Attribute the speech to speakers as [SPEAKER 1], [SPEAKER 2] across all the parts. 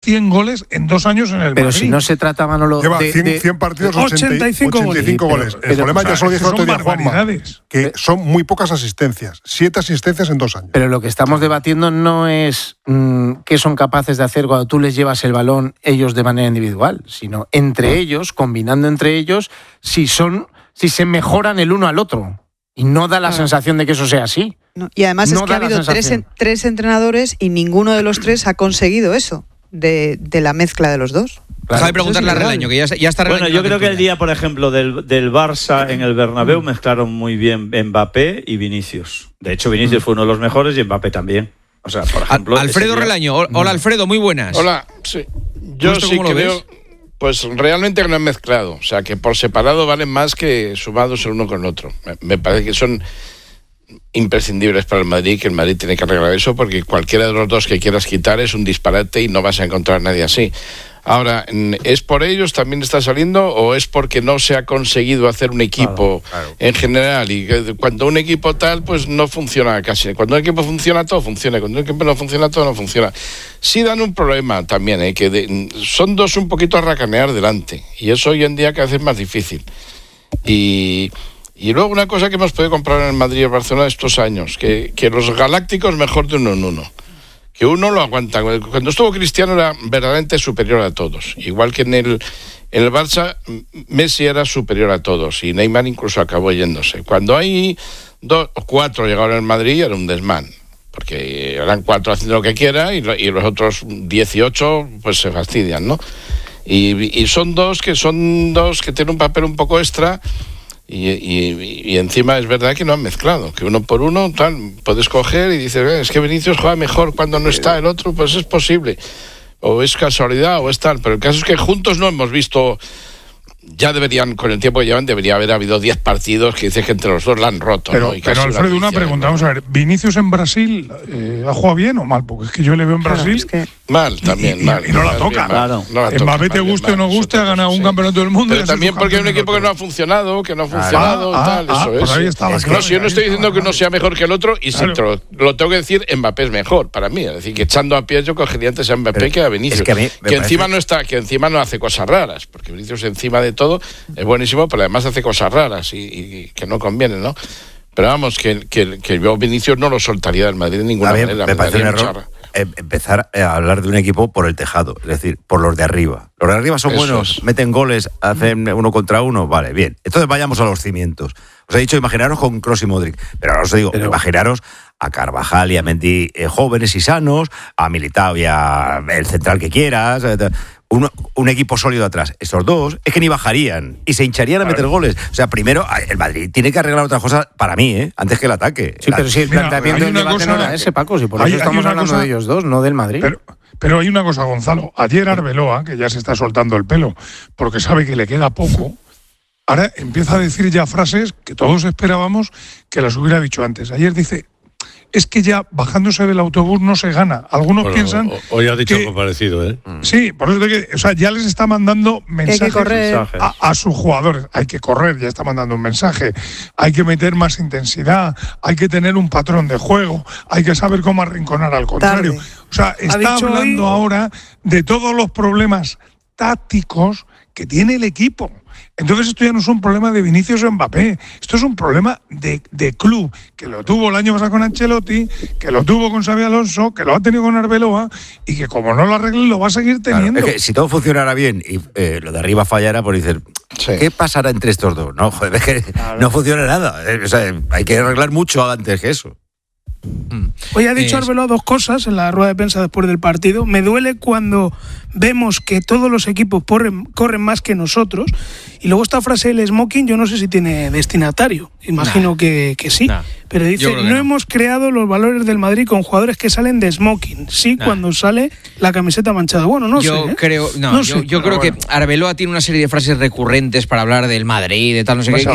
[SPEAKER 1] 100 goles en 2 años en el
[SPEAKER 2] pero
[SPEAKER 1] Madrid.
[SPEAKER 2] Si no se trata, Manolo,
[SPEAKER 3] lleva 100 partidos, 85 goles. El problema, ya se lo dije el otro día, Juanma, que son muy pocas asistencias. 7 asistencias en 2 años.
[SPEAKER 2] Pero lo que estamos debatiendo no es qué son capaces de hacer cuando tú les llevas el balón ellos de manera individual, sino entre ellos, combinando entre ellos, si se mejoran el uno al otro. Y no da la sensación de que eso sea así.
[SPEAKER 4] No. Y además es que ha habido 3 entrenadores y ninguno de los 3 ha conseguido eso, de la mezcla de los dos.
[SPEAKER 5] Deja de preguntarle a Relaño, que ya está Relaño.
[SPEAKER 6] Bueno, yo creo que el día, por ejemplo, del Barça en el Bernabéu mezclaron muy bien Mbappé y Vinicius. De hecho, Vinicius fue uno de los mejores y Mbappé también. O sea, por ejemplo...
[SPEAKER 5] Alfredo Relaño. Hola, Alfredo, muy buenas.
[SPEAKER 7] Hola, sí. Yo sí que veo... Pues realmente no han mezclado. O sea, que por separado valen más que sumados el uno con el otro. Me parece que son imprescindibles para el Madrid, que el Madrid tiene que arreglar eso, porque cualquiera de los dos que quieras quitar es un disparate y no vas a encontrar a nadie así. Ahora, ¿es por ellos también está saliendo o es porque no se ha conseguido hacer un equipo en general? Y cuando un equipo tal, pues no funciona casi. Cuando un equipo funciona, todo funciona. Cuando un equipo no funciona, todo no funciona. Sí dan un problema también, que son dos un poquito a racanear delante. Y eso hoy en día cada vez es más difícil. Y luego una cosa que hemos podido comprar en el Madrid y el Barcelona estos años, que los galácticos mejor de uno en uno. Que uno lo aguanta. Cuando estuvo Cristiano era verdaderamente superior a todos. Igual que en el Barça, Messi era superior a todos. Y Neymar incluso acabó yéndose. Cuando hay 2 o 4 llegaron al Madrid, era un desmán. Porque eran 4 haciendo lo que quiera y los otros 18 pues se fastidian, ¿no? Y son dos que tienen un papel un poco extra. Y encima es verdad que no han mezclado, que uno por uno tal puedes coger y dices, es que Vinicius juega mejor cuando no está el otro, pues es posible, o es casualidad o es tal, pero el caso es que juntos no hemos visto. Ya deberían, con el tiempo que llevan, debería haber habido 10 partidos que dice que entre los dos la han roto.
[SPEAKER 1] Pero,
[SPEAKER 7] ¿no? Y casi
[SPEAKER 1] Alfredo, una pregunta, vamos a ver, ¿Vinicius en Brasil ha jugado bien o mal? Porque es que yo le veo en Brasil...
[SPEAKER 4] Es que...
[SPEAKER 7] Mal, también, mal.
[SPEAKER 1] Y no la toca.
[SPEAKER 7] Claro.
[SPEAKER 1] Mbappé, te guste o no guste, ha ganado un campeonato del mundo.
[SPEAKER 7] Pero también porque hay un equipo que no ha funcionado, eso es.
[SPEAKER 1] Por ahí está la clave,
[SPEAKER 7] si yo no estoy diciendo que uno sea mejor que el otro, y si lo tengo que decir, Mbappé es mejor para mí. Es decir, que echando a pies yo cogería antes a Mbappé que a Vinicius. Que encima no está, que encima no hace cosas raras, porque Vinicius encima de todo es buenísimo, pero además hace cosas raras y que no convienen, ¿no? Pero vamos, que yo Vinicius no lo soltaría del Madrid de ninguna manera.
[SPEAKER 8] Me parece un error empezar a hablar de un equipo por el tejado, es decir, por los de arriba. Los de arriba son buenos, meten goles, hacen 1 contra 1, vale, bien. Entonces vayamos a los cimientos. Os he dicho, imaginaros con Kroos y Modric, pero ahora os digo, imaginaros a Carvajal y a Mendy jóvenes y sanos, a Militao y a el central que quieras, un equipo sólido atrás. Estos dos es que ni bajarían y se hincharían a meter goles. O sea, primero el Madrid tiene que arreglar otras cosas para mí, antes que el ataque.
[SPEAKER 2] Sí, pero si el planteamiento del debate no era ese, Paco, si por eso estamos hablando de ellos dos, no del Madrid.
[SPEAKER 1] Pero hay una cosa, Gonzalo. Ayer Arbeloa, que ya se está soltando el pelo, porque sabe que le queda poco, ahora empieza a decir ya frases que todos esperábamos que las hubiera dicho antes. Ayer dice... Es que ya bajándose del autobús no se gana. Algunos piensan.
[SPEAKER 9] Hoy ha dicho algo parecido, ¿eh?
[SPEAKER 1] Sí, por eso ya les está mandando mensajes a sus jugadores. Hay que correr, ya está mandando un mensaje. Hay que meter más intensidad. Hay que tener un patrón de juego. Hay que saber cómo arrinconar al contrario. O sea, está hablando ahora de todos los problemas tácticos que tiene el equipo. Entonces esto ya no es un problema de Vinicius o Mbappé, esto es un problema de club, que lo tuvo el año pasado con Ancelotti, que lo tuvo con Xabi Alonso, que lo ha tenido con Arbeloa y que como no lo arregle lo va a seguir teniendo.
[SPEAKER 8] Claro, es que si todo funcionara bien y lo de arriba fallara, pues dices, ¿qué pasará entre estos dos? No, joder, es que no funciona nada. O sea, hay que arreglar mucho antes que eso.
[SPEAKER 10] Hoy ha dicho Arbeloa 2 cosas en la rueda de prensa después del partido. Me duele cuando vemos que todos los equipos corren más que nosotros. Y luego esta frase del smoking, yo no sé si tiene destinatario. Imagino que sí. Pero dice, no hemos creado los valores del Madrid con jugadores que salen de smoking. Sí, cuando sale la camiseta manchada. Bueno, no sé.
[SPEAKER 5] Yo creo que Arbeloa tiene una serie de frases recurrentes para hablar del Madrid, de tal, no sé qué.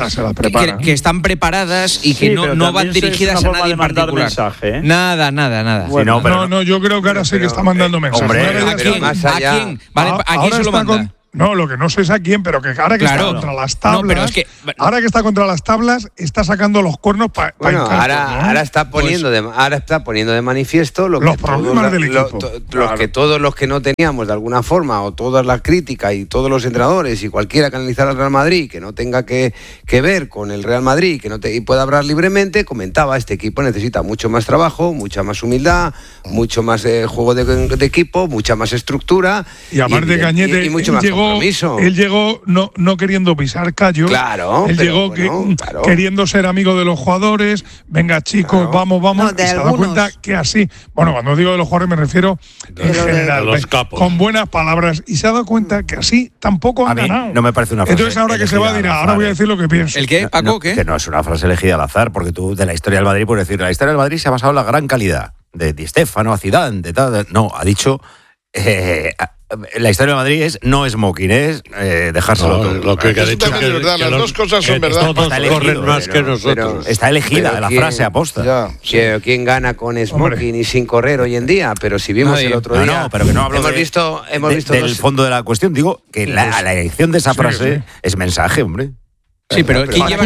[SPEAKER 5] Que están preparadas y que no van dirigidas a nadie en particular.
[SPEAKER 6] Mensaje, ¿eh?
[SPEAKER 5] Nada.
[SPEAKER 1] No, yo creo que ahora sí que está mandando mensajes.
[SPEAKER 5] Hombre, ¿a quién? ¿A quién se lo manda?
[SPEAKER 1] No, lo que no sé es a quién, pero que ahora que está contra las tablas, ahora que está contra las tablas, está sacando los cuernos para
[SPEAKER 11] ahora está poniendo de manifiesto lo
[SPEAKER 1] los problemas del equipo.
[SPEAKER 11] Que todos los que no teníamos de alguna forma, o todas las críticas y todos los entrenadores y cualquiera que analizara al Real Madrid, que no tenga que ver con el Real Madrid, y pueda hablar libremente, comentaba, este equipo necesita mucho más trabajo, mucha más humildad, mucho más juego de equipo, mucha más estructura.
[SPEAKER 1] Y aparte de Cañete, y mucho más compromiso. Él llegó no queriendo pisar callo.
[SPEAKER 11] Claro.
[SPEAKER 1] Él llegó queriendo ser amigo de los jugadores. Venga, chicos, vamos.
[SPEAKER 4] No,
[SPEAKER 1] y se da cuenta que así. Bueno, cuando digo de los jugadores me refiero en general.
[SPEAKER 9] Los capos.
[SPEAKER 1] Con buenas palabras. Y se ha dado cuenta que así tampoco han ganado.
[SPEAKER 8] No me parece una frase.
[SPEAKER 1] Entonces ahora que se va dirá, ahora voy a decir lo que pienso.
[SPEAKER 5] ¿El qué, Paco? ¿Qué?
[SPEAKER 8] Que no es una frase elegida al azar, porque tú de la historia del Madrid puedes decir, la historia del Madrid se ha basado en la gran calidad de Di Stéfano, a Zidane, de tal. No, ha dicho... la historia de Madrid es no smoking, es dejárselo todo.
[SPEAKER 9] Lo que ha dicho
[SPEAKER 7] es verdad, las dos cosas son verdad.
[SPEAKER 9] Todos corren más que nosotros.
[SPEAKER 8] Está elegida la frase aposta.
[SPEAKER 11] ¿Quién gana con smoking y sin correr hoy en día? Pero si vimos el otro día...
[SPEAKER 8] No, pero que no hablo
[SPEAKER 11] hemos visto
[SPEAKER 8] del fondo de la cuestión. Digo que la elección de esa frase es mensaje, hombre.
[SPEAKER 5] Sí, pero ¿quién lleva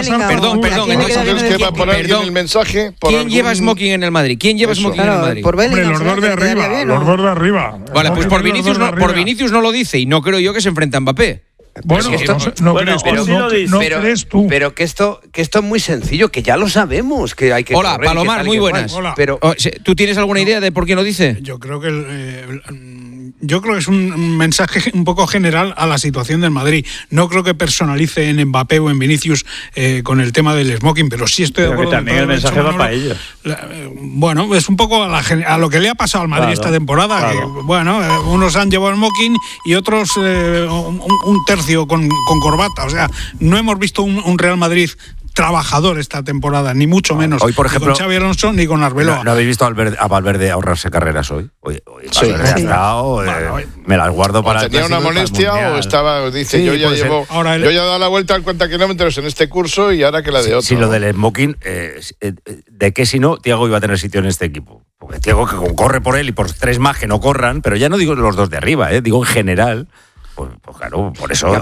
[SPEAKER 5] ¿Quién lleva smoking en el Madrid? ¿Quién lleva smoking en el Madrid?
[SPEAKER 1] Los dos de arriba.
[SPEAKER 5] Vale, pues por Vinicius no lo dice y no creo yo que se enfrente a Mbappé.
[SPEAKER 1] Bueno, no crees tú.
[SPEAKER 11] Pero que esto es muy sencillo, que ya lo sabemos, que hay que...
[SPEAKER 5] Hola, correr, Palomar, muy buenas. Pero ¿tú tienes alguna idea de por qué lo dice?
[SPEAKER 10] Yo creo que es un mensaje un poco general a la situación del Madrid. No creo que personalice en Mbappé o en Vinicius con el tema del smoking, pero sí estoy de acuerdo.
[SPEAKER 6] Que también el mensaje va para ellos.
[SPEAKER 10] Bueno, es un poco a lo que le ha pasado al Madrid esta temporada.
[SPEAKER 6] Claro.
[SPEAKER 10] Que, unos han llevado smoking y otros un tercio con corbata. O sea, no hemos visto un Real Madrid trabajador esta temporada, ni mucho menos.
[SPEAKER 8] Hoy, por ejemplo,
[SPEAKER 10] ni con Xabi Alonso ni con Arbeloa.
[SPEAKER 8] ¿No habéis visto a Valverde ahorrarse carreras hoy? Valverde ha estado, me las guardo para...
[SPEAKER 7] ¿Tenía una molestia o estaba? Dice, yo ya he dado la vuelta al 40 kilómetros en este curso y ahora que la de otro.
[SPEAKER 8] Si lo del smoking, ¿de qué si no Thiago iba a tener sitio en este equipo? Porque Thiago que corre por él y por tres más que no corran, pero ya no digo los dos de arriba, digo en general... Pues claro, por eso...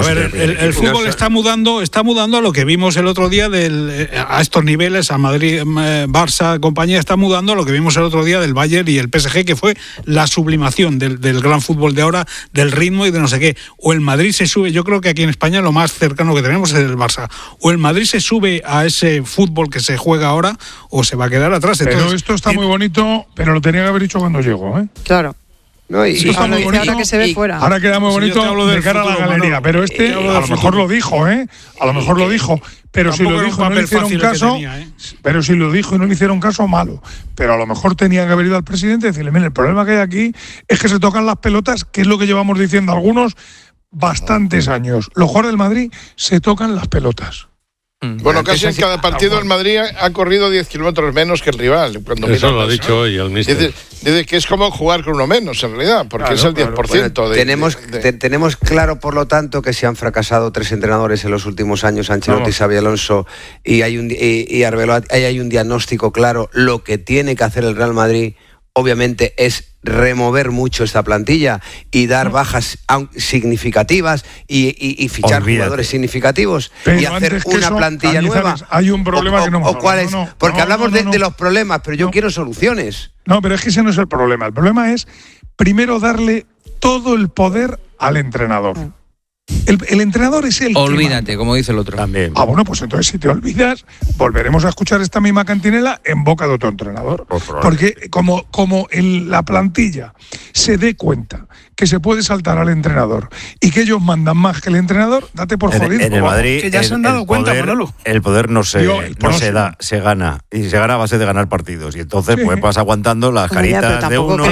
[SPEAKER 10] el fútbol está mudando a lo que vimos el otro día a estos niveles, a Madrid, Barça, compañía, está mudando a lo que vimos el otro día del Bayern y el PSG, que fue la sublimación del gran fútbol de ahora, del ritmo y de no sé qué. O el Madrid se sube, yo creo que aquí en España lo más cercano que tenemos es el Barça. O el Madrid se sube a ese fútbol que se juega ahora o se va a quedar atrás.
[SPEAKER 1] Pero entonces, esto está muy bonito, pero lo tenía que haber dicho cuando llegó,
[SPEAKER 4] Claro.
[SPEAKER 1] No,
[SPEAKER 4] ahora que se ve fuera.
[SPEAKER 1] Ahora queda muy bonito de cara a la galería, pero a lo mejor lo dijo, a lo mejor lo dijo, pero si lo dijo y no le hicieron caso, pero si lo dijo y no le hicieron caso, malo. Pero a lo mejor tenía que haber ido al presidente y decirle, mire, el problema que hay aquí es que se tocan las pelotas, que es lo que llevamos diciendo algunos bastantes años. Los jugadores del Madrid se tocan las pelotas.
[SPEAKER 7] Bueno, casi en cada partido el Madrid ha corrido 10 kilómetros menos que el rival.
[SPEAKER 9] Eso lo ha dicho hoy el míster.
[SPEAKER 7] Dice que es como jugar con uno menos, en realidad, porque es el 10%.
[SPEAKER 11] Tenemos claro, por lo tanto, que si han fracasado 3 entrenadores en los últimos años, Ancelotti, Xabi Alonso y Arbeloa, hay un diagnóstico claro. Lo que tiene que hacer el Real Madrid, obviamente, es remover mucho esta plantilla y dar bajas significativas y fichar jugadores significativos. Pero y hacer una plantilla nueva.
[SPEAKER 1] Hay un problema que no hemos
[SPEAKER 11] hablado. Porque hablamos de los problemas, pero yo quiero soluciones.
[SPEAKER 1] No, pero es que ese no es el problema. El problema es, primero, darle todo el poder al entrenador. El entrenador es el
[SPEAKER 5] Olvídate, como dice el otro.
[SPEAKER 8] También.
[SPEAKER 1] Bueno, pues entonces si te olvidas, volveremos a escuchar esta misma cantinela en boca de otro entrenador. Porque como la plantilla se dé cuenta que se puede saltar al entrenador y que ellos mandan más que el entrenador, date por jodido.
[SPEAKER 8] En el Madrid,
[SPEAKER 10] que ya se han dado cuenta, Manolo.
[SPEAKER 8] El poder no se da, se gana. Y se gana a base de ganar partidos. Y entonces pues vas aguantando las caritas de uno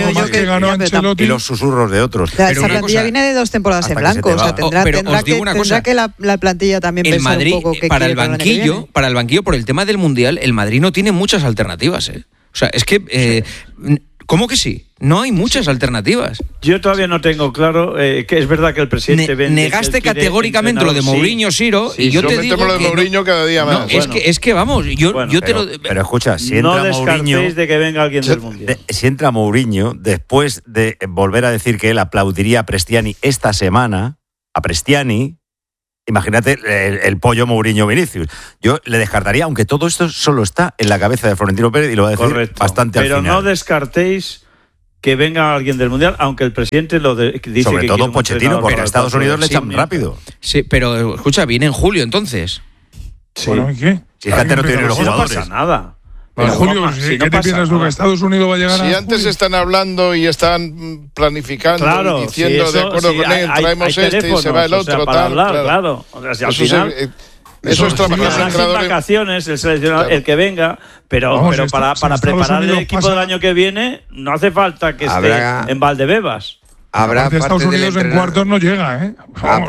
[SPEAKER 8] y los susurros de otros.
[SPEAKER 4] Esa plantilla viene de 2 temporadas en blanco. O sea, tendrá que la plantilla también
[SPEAKER 5] el Madrid,
[SPEAKER 4] un poco que
[SPEAKER 5] para el banquillo, por el tema del Mundial, el Madrid no tiene muchas alternativas. O sea, es que ¿Cómo que sí? No hay muchas alternativas.
[SPEAKER 6] Yo todavía no tengo claro que es verdad que el presidente
[SPEAKER 5] negaste categóricamente lo de Mourinho, Siro, y yo te digo
[SPEAKER 7] lo de Mourinho cada día más.
[SPEAKER 5] Es que vamos, yo te lo...
[SPEAKER 8] Pero escucha, si entra
[SPEAKER 6] no descartéis
[SPEAKER 8] Mourinho,
[SPEAKER 6] de que venga alguien del Mundial.
[SPEAKER 8] Si entra Mourinho, después de volver a decir que él aplaudiría a Prestiani esta semana, a Prestiani, imagínate el pollo Mourinho-Vinicius. Yo le descartaría, aunque todo esto solo está en la cabeza de Florentino Pérez y lo va a decir bastante al final.
[SPEAKER 6] Pero no descartéis que venga alguien del Mundial, aunque el presidente dice
[SPEAKER 8] sobre
[SPEAKER 6] que
[SPEAKER 8] todo Pochettino, porque a Estados Unidos le echan rápido.
[SPEAKER 5] Sí, pero escucha, viene en julio entonces.
[SPEAKER 1] Sí. Bueno, ¿y qué?
[SPEAKER 8] Si la gente no tiene los jugadores.
[SPEAKER 6] No pasa nada.
[SPEAKER 1] Pero Julio, ¿qué te piensas tú que Estados Unidos va a llegar
[SPEAKER 7] a...? Si antes están hablando y están planificando y diciendo, de acuerdo con él, traemos este y se va el otro,
[SPEAKER 6] para hablar, claro. O sea, al final...
[SPEAKER 7] Eso es trabajar
[SPEAKER 6] sin vacaciones, el seleccionador, el que venga, pero para preparar el equipo del año que viene no hace falta que esté en Valdebebas.
[SPEAKER 1] Estados Unidos en cuartos no llega, ¿eh?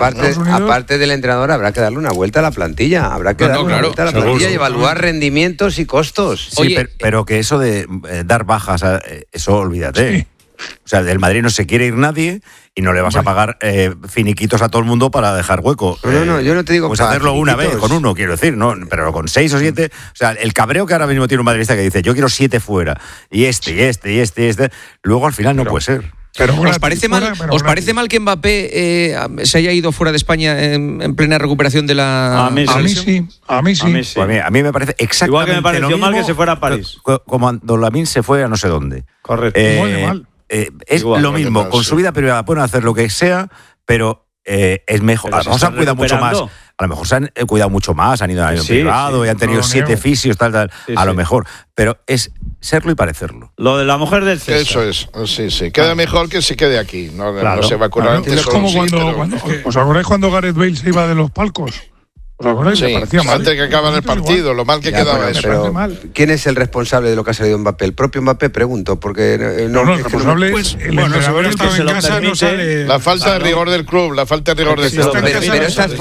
[SPEAKER 11] Aparte del entrenador, habrá que darle una vuelta a la plantilla. Habrá que darle una vuelta a la plantilla y evaluar rendimientos y costos.
[SPEAKER 8] Sí, pero que eso de dar bajas, eso olvídate. Sí. O sea, del Madrid no se quiere ir nadie y no le vas a pagar finiquitos a todo el mundo para dejar hueco.
[SPEAKER 11] No, yo no te digo...
[SPEAKER 8] Pues hacerlo una vez, con uno, quiero decir, no, pero con 6 o 7... O sea, el cabreo que ahora mismo tiene un madridista que dice, yo quiero 7 fuera, y este, luego al final no puede ser.
[SPEAKER 5] Pero ¿Os parece mal que Mbappé se haya ido fuera de España en plena recuperación de la...
[SPEAKER 1] A mí sí.
[SPEAKER 8] Pues a mí me parece exactamente
[SPEAKER 6] igual que me pareció
[SPEAKER 8] lo mismo
[SPEAKER 6] mal que se fuera a París.
[SPEAKER 8] Como Don Lamine se fue a no sé dónde.
[SPEAKER 6] Correcto.
[SPEAKER 1] Muy mal.
[SPEAKER 8] Es igual, lo mismo, con su vida privada pueden hacer lo que sea, pero es mejor. A lo mejor se han cuidado mucho más. A lo mejor se han cuidado mucho más, han ido al año privado y han tenido 7 fisios, tal. A lo mejor. Pero es serlo y parecerlo.
[SPEAKER 6] Lo de la mujer del César.
[SPEAKER 7] Eso es, sí. Queda mejor que se quede aquí. No se va a curar antes.
[SPEAKER 1] Es como ¿os acordáis cuando Gareth Bale se iba de los palcos? ¿Os acordáis?
[SPEAKER 7] Sí, antes que acabara el partido, lo mal que quedaba eso.
[SPEAKER 11] Pero, ¿quién es el responsable de lo que ha salido Mbappé? ¿El propio Mbappé? Pregunto, porque...
[SPEAKER 1] el responsable es el entrenador
[SPEAKER 7] estaba en casa, no sale... La falta de rigor del club, la falta de rigor del club.
[SPEAKER 11] Pero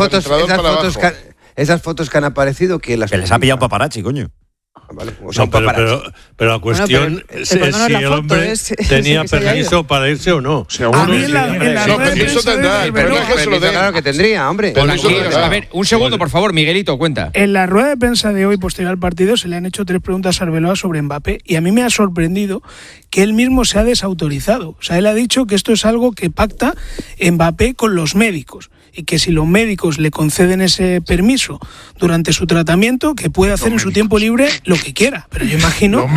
[SPEAKER 11] esas fotos que han aparecido, ¿quién las...
[SPEAKER 8] Que les ha pillado paparazzi, coño.
[SPEAKER 9] Vale, pero la cuestión es si el hombre tenía permiso para irse o no.
[SPEAKER 1] Seguro. A mí
[SPEAKER 7] permiso tendrá, el problema es que se lo dé.
[SPEAKER 11] Claro que tendría, hombre.
[SPEAKER 5] A ver, un segundo, por favor, Miguelito, cuenta.
[SPEAKER 10] En la rueda de prensa de hoy, posterior al partido, se le han hecho 3 preguntas a Arbeloa sobre Mbappé y a mí me ha sorprendido que él mismo se ha desautorizado. O sea, él ha dicho que esto es algo que pacta Mbappé con los médicos y que si los médicos le conceden ese permiso durante su tratamiento, que puede hacer en su tiempo libre lo que quiera. Pero yo imagino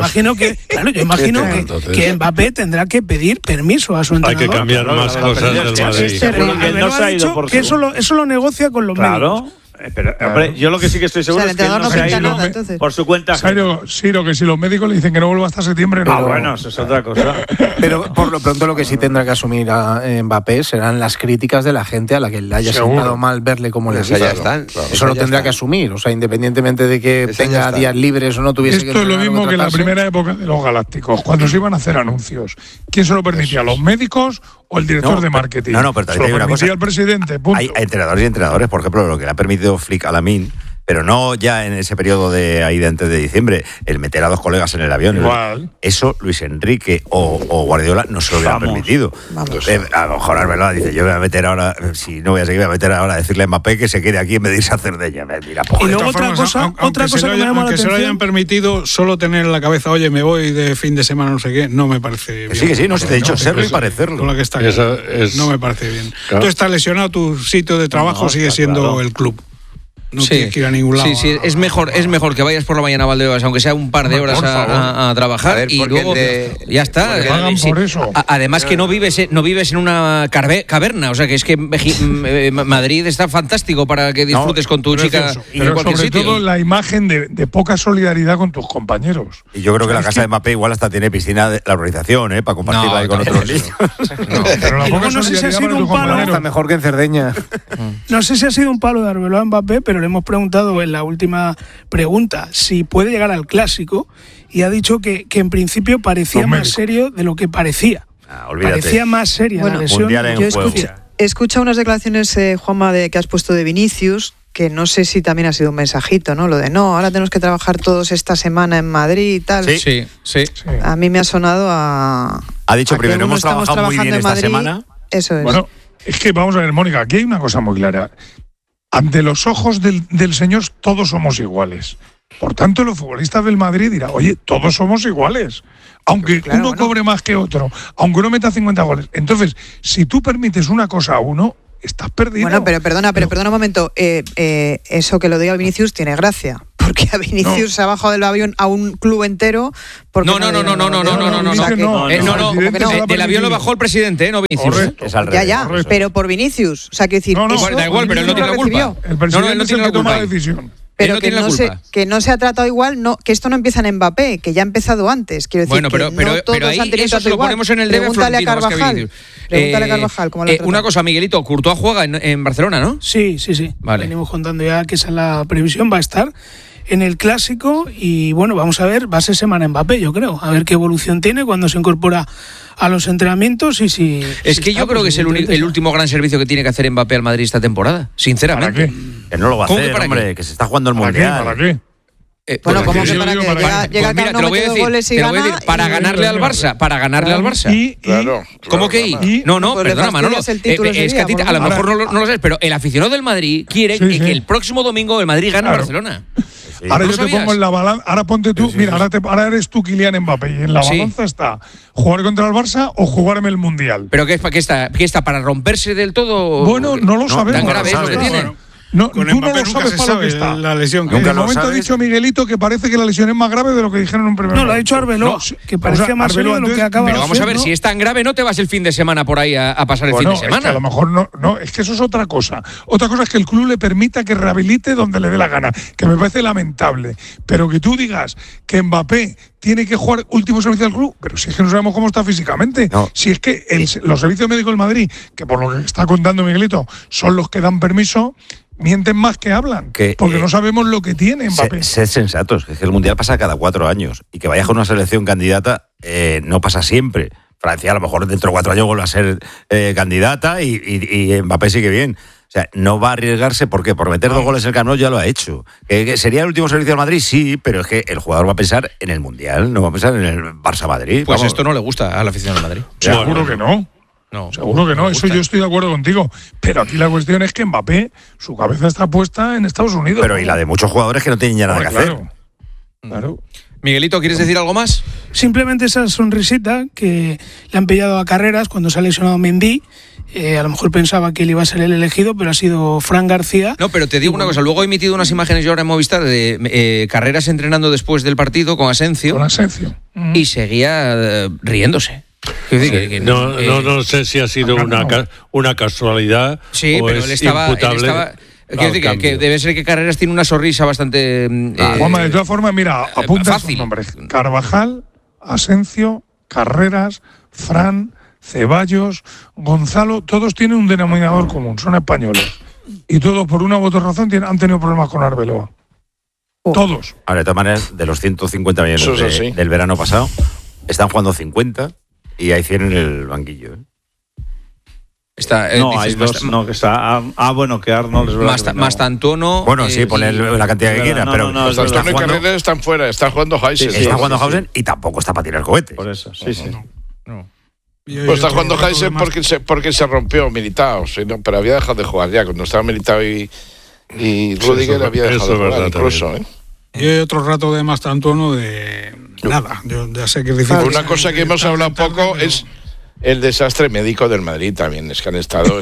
[SPEAKER 10] que Mbappé tendrá que pedir permiso a su entrenador.
[SPEAKER 9] Hay que cambiar más cosas del Madrid.
[SPEAKER 10] Ha dicho que eso lo negocia con los médicos.
[SPEAKER 6] Pero, hombre, yo lo que sí que estoy seguro es que no se ha ido por su cuenta.
[SPEAKER 1] Siro, que si los médicos le dicen que no vuelva hasta septiembre, no.
[SPEAKER 6] Bueno, eso es otra cosa.
[SPEAKER 2] Pero por lo pronto lo que sí tendrá que asumir a Mbappé serán las críticas de la gente a la que le haya sentado mal verle como le
[SPEAKER 11] ya están.
[SPEAKER 2] Eso lo tendrá que asumir, o sea, independientemente de que tenga días libres o no tuviese que...
[SPEAKER 1] Esto es lo mismo que en la primera época de los Galácticos, cuando se iban a hacer anuncios. ¿Quién se lo permitía? ¿Los médicos o el director de marketing?
[SPEAKER 8] Pero
[SPEAKER 1] se lo permitía el presidente, punto.
[SPEAKER 8] Hay entrenadores y entrenadores, por ejemplo, lo que le ha permitido Flick a Lamine, pero no ya en ese periodo de ahí de antes de diciembre, el meter a 2 colegas en el avión.
[SPEAKER 1] Igual.
[SPEAKER 8] Eso Luis Enrique o Guardiola no se lo hubieran permitido. A lo mejor Arbeloa dice, yo voy a meter ahora, si no voy a seguir, voy a meter ahora a decirle a Mbappé que se quede aquí en vez de irse a Cerdeña.
[SPEAKER 10] Y luego otra cosa que me llama la atención.
[SPEAKER 12] Aunque se lo hayan permitido, solo tener en la cabeza, oye, me voy de fin de semana, no sé qué, no me parece bien.
[SPEAKER 8] Sí, no se te ha dicho serlo y parecerlo.
[SPEAKER 12] Con la que está aquí. No me parece bien. Claro. Tú estás lesionado, tu sitio de trabajo sigue siendo el club. No tienes que ir a ningún lado.
[SPEAKER 5] Sí, es mejor que vayas por la mañana a Valdebebas, aunque sea un par de horas a trabajar, y luego ya está. Además que no vives en una caverna, o sea que es que Madrid está fantástico para que disfrutes con tu chica
[SPEAKER 1] en cualquier sitio. Sobre todo la imagen de poca solidaridad con tus compañeros.
[SPEAKER 8] Y yo creo que la casa de Mbappé igual hasta tiene piscina de la organización, para compartirla ahí con otros niños.
[SPEAKER 1] Pero la poca
[SPEAKER 10] no sé si ha sido un palo.
[SPEAKER 2] Está mejor que en Cerdeña.
[SPEAKER 10] No sé si ha sido un palo de Arbeloa a Mbappé, pero le hemos preguntado en la última pregunta si puede llegar al Clásico y ha dicho que en principio parecía más serio de lo que parecía. Parecía más seria la lesión.
[SPEAKER 4] Yo he escuchado unas declaraciones, Juanma, que has puesto de Vinicius, que no sé si también ha sido un mensajito, ¿no? Lo de ahora tenemos que trabajar todos esta semana en Madrid y tal.
[SPEAKER 5] Sí.
[SPEAKER 4] A mí me ha sonado a...
[SPEAKER 8] Ha dicho primero, hemos trabajado muy bien esta semana.
[SPEAKER 4] Eso es.
[SPEAKER 1] Bueno, es que vamos a ver, Mónica, aquí hay una cosa muy clara. Ante los ojos del señor todos somos iguales. Por tanto, los futbolistas del Madrid dirán, oye, todos somos iguales. Aunque uno cobre más que otro, aunque uno meta 50 goles. Entonces, si tú permites una cosa a uno, estás perdido.
[SPEAKER 4] Bueno, pero perdona un momento. Eso que lo diga Vinicius tiene gracia. Porque a Vinicius se ha bajado del avión a un club entero.
[SPEAKER 5] No. Del avión lo bajó el presidente, no Vinicius.
[SPEAKER 4] Ya. Pero por Vinicius. O sea, quiero decir.
[SPEAKER 5] Da igual, pero él no tiene la culpa.
[SPEAKER 1] El presidente no tiene que tomar la decisión.
[SPEAKER 4] Pero que no se ha tratado igual, que esto no empieza en Mbappé, que ya ha empezado antes. Quiero decir,
[SPEAKER 5] pero ahí eso se lo ponemos en el debe Florentino más que Vinicius.
[SPEAKER 4] Pregúntale a Carvajal cómo lo
[SPEAKER 5] una cosa, Miguelito, Courtois juega en Barcelona, ¿no?
[SPEAKER 10] Sí.
[SPEAKER 5] Vale.
[SPEAKER 10] Venimos contando ya que esa es la previsión, va a estar en el Clásico y bueno, vamos a ver, va a ser semana Mbappé, yo creo, a ver qué evolución tiene cuando se incorpora a los entrenamientos y si...
[SPEAKER 5] yo creo que es el último gran servicio que tiene que hacer Mbappé al Madrid esta temporada, sinceramente.
[SPEAKER 1] ¿Para qué?
[SPEAKER 8] Que no lo va a hacer, hombre, que se está jugando el Mundial.
[SPEAKER 1] ¿Para qué?
[SPEAKER 4] Bueno, como que para que llega
[SPEAKER 5] mira, te lo voy a decir, para ganarle al Barça,
[SPEAKER 1] Claro.
[SPEAKER 5] ¿Cómo que No, perdona, Manolo, es que a lo mejor no lo sabes, pero el aficionado del Madrid quiere que el próximo domingo el Madrid gane a Barcelona.
[SPEAKER 1] Ahora yo te pongo en la balanza, ahora ponte tú, mira, ahora eres tú Kylian Mbappé y en la balanza está jugar contra el Barça o jugarme el Mundial.
[SPEAKER 5] ¿Pero qué está para romperse del todo?
[SPEAKER 1] Bueno, no lo sabemos.
[SPEAKER 5] ¿Tan grave es lo que tiene?
[SPEAKER 1] No, tú no lo sabes para lo que está.
[SPEAKER 12] La lesión.
[SPEAKER 1] En el momento ha dicho Miguelito que parece que la lesión es más grave de lo que dijeron en un primer momento.
[SPEAKER 10] No, lo ha dicho Arbeloa, que parecía más serio de lo que acaba de
[SPEAKER 5] Pero vamos a ver, si es tan grave, no te vas el fin de semana por ahí a pasar el fin de semana.
[SPEAKER 1] Es que a lo mejor no, es que eso es otra cosa. Otra cosa es que el club le permita que rehabilite donde le dé la gana, que me parece lamentable. Pero que tú digas que Mbappé tiene que jugar último servicio del club, pero si es que no sabemos cómo está físicamente. Si es que los servicios médicos del Madrid, que por lo que está contando Miguelito, son los que dan permiso, mienten más que hablan, porque no sabemos lo que tiene Mbappé.
[SPEAKER 8] Sed sensatos, que el Mundial pasa cada 4 años y que vaya con una selección candidata no pasa siempre. Francia a lo mejor dentro de 4 años vuelve a ser candidata y Mbappé sigue bien. O sea, no va a arriesgarse, ¿por qué? Por meter 2 goles en el Camp Nou ya lo ha hecho. ¿Que sería el último servicio del Madrid? Sí, pero es que el jugador va a pensar en el Mundial, no va a pensar en el Barça-Madrid.
[SPEAKER 5] Pues esto no le gusta a la afición del Madrid.
[SPEAKER 1] Seguro que no. Seguro que no, eso yo estoy de acuerdo contigo. Pero aquí la cuestión es que Mbappé, su cabeza está puesta en Estados Unidos.
[SPEAKER 8] Pero y la de muchos jugadores que no tienen ya nada que hacer.
[SPEAKER 1] Claro.
[SPEAKER 5] Miguelito, ¿quieres decir algo más?
[SPEAKER 10] Simplemente esa sonrisita que le han pillado a Carreras cuando se ha lesionado Mendy. A lo mejor pensaba que él iba a ser el elegido, pero ha sido Fran García.
[SPEAKER 5] No, pero te digo una cosa, luego he emitido unas imágenes yo ahora en Movistar de Carreras entrenando después del partido con Asensio. Y seguía riéndose.
[SPEAKER 9] No sé si ha sido una casualidad o
[SPEAKER 5] pero
[SPEAKER 9] es
[SPEAKER 5] él estaba
[SPEAKER 9] imputable.
[SPEAKER 5] Quiero decir que debe ser que Carreras tiene una sonrisa bastante...
[SPEAKER 1] Juanma, de todas formas, mira, apunta sus nombres. Carvajal, Asensio, Carreras, Fran, Ceballos, Gonzalo, todos tienen un denominador común, son españoles. Y todos, por una u otra razón, han tenido problemas con Arbeloa. Todos.
[SPEAKER 8] Ahora, de todas maneras, de los 150 millones del verano pasado, están jugando 50 y hay 100 en el banquillo.
[SPEAKER 6] Hay dos, que está. Bueno, que Arnold es verdad.
[SPEAKER 5] Más Tantono.
[SPEAKER 8] Bueno, sí, poner la cantidad que quiera, pero.
[SPEAKER 7] Tantono y Carreras están fuera, están jugando Heisen.
[SPEAKER 8] Está jugando Heisen y tampoco está para tirar cohetes.
[SPEAKER 6] Por eso, sí. Pues está jugando Heisen porque se rompió Militao, pero había dejado de jugar ya. Cuando estaba Militao y Rudiger había dejado de jugar incluso.
[SPEAKER 12] Y hay otro rato de más Tantono de nada. Yo ya sé que es difícil.
[SPEAKER 7] Una cosa que hemos hablado poco es el desastre médico del Madrid también. Es que han estado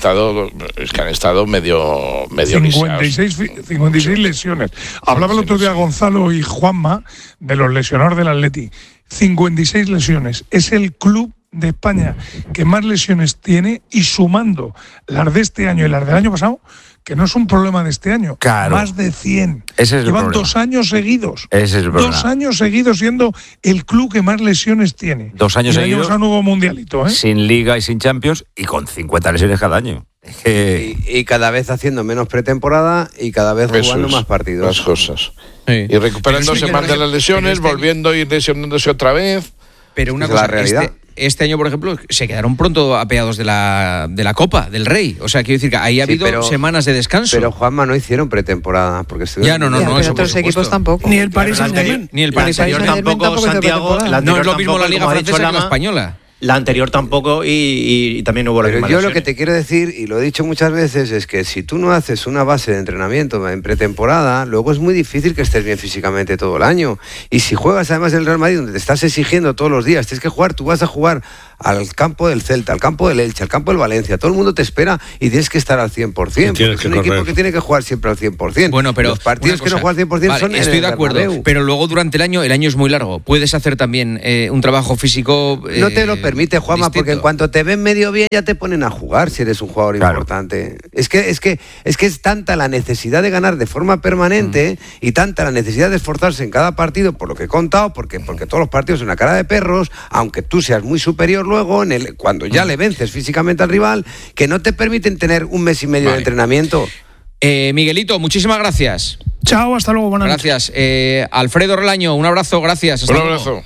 [SPEAKER 7] medio
[SPEAKER 1] 56 lesiones. Hablaba el otro día Gonzalo y Juanma de los lesionados del Atleti. 56 lesiones. Es el club de España que más lesiones tiene, y sumando las de este año y las del año pasado, que no es un problema de este año, más de 100. Llevan 2 años seguidos.
[SPEAKER 8] Ese es el problema.
[SPEAKER 1] 2 años seguidos siendo el club que más lesiones tiene.
[SPEAKER 8] 2 años seguidos.
[SPEAKER 1] Un nuevo mundialito,
[SPEAKER 8] sin Liga y sin Champions y con 50 lesiones cada año.
[SPEAKER 11] Y cada vez haciendo menos pretemporada y cada vez jugando más partidos.
[SPEAKER 7] Las cosas. Sí. Y recuperándose más de las lesiones, volviendo y lesionándose otra vez.
[SPEAKER 5] Pero una cosa,
[SPEAKER 11] realidad.
[SPEAKER 5] este año, por ejemplo, se quedaron pronto apeados de la Copa del Rey. O sea, quiero decir que ahí ha habido semanas de descanso.
[SPEAKER 11] Pero, Juanma, no hicieron pretemporada. Porque
[SPEAKER 5] ya, no.
[SPEAKER 4] Pero otros equipos tampoco.
[SPEAKER 10] Ni el Paris Saint-Germain.
[SPEAKER 5] Ni el Paris Saint-Germain
[SPEAKER 13] tampoco, Santiago.
[SPEAKER 5] No es lo mismo la Liga Francesa que la española.
[SPEAKER 13] La anterior tampoco y también hubo la misma
[SPEAKER 11] lesión. Yo lo que te quiero decir, y lo he dicho muchas veces, es que si tú no haces una base de entrenamiento en pretemporada, luego es muy difícil que estés bien físicamente todo el año. Y si juegas además en el Real Madrid, donde te estás exigiendo todos los días, tienes que jugar, tú vas a jugar al campo del Celta, al campo del Elche, al campo del Valencia, todo el mundo te espera y tienes que estar al 100%, porque es un equipo que tiene que jugar siempre al 100%.
[SPEAKER 5] Bueno, pero
[SPEAKER 11] los partidos que no juegan al 100% son
[SPEAKER 5] estoy de acuerdo, pero luego durante el año es muy largo. Puedes hacer también un trabajo físico
[SPEAKER 11] no te lo permite, Juanma, porque en cuanto te ven medio bien ya te ponen a jugar si eres un jugador importante. Es que es tanta la necesidad de ganar de forma permanente y tanta la necesidad de esforzarse en cada partido, por lo que he contado, porque todos los partidos son una cara de perros, aunque tú seas muy superior luego cuando ya le vences físicamente al rival, que no te permiten tener un mes y medio de entrenamiento.
[SPEAKER 5] Miguelito, muchísimas gracias.
[SPEAKER 10] Chao, hasta luego, buenas
[SPEAKER 5] noches. Gracias. Alfredo Relaño, un abrazo, gracias.
[SPEAKER 6] Un abrazo.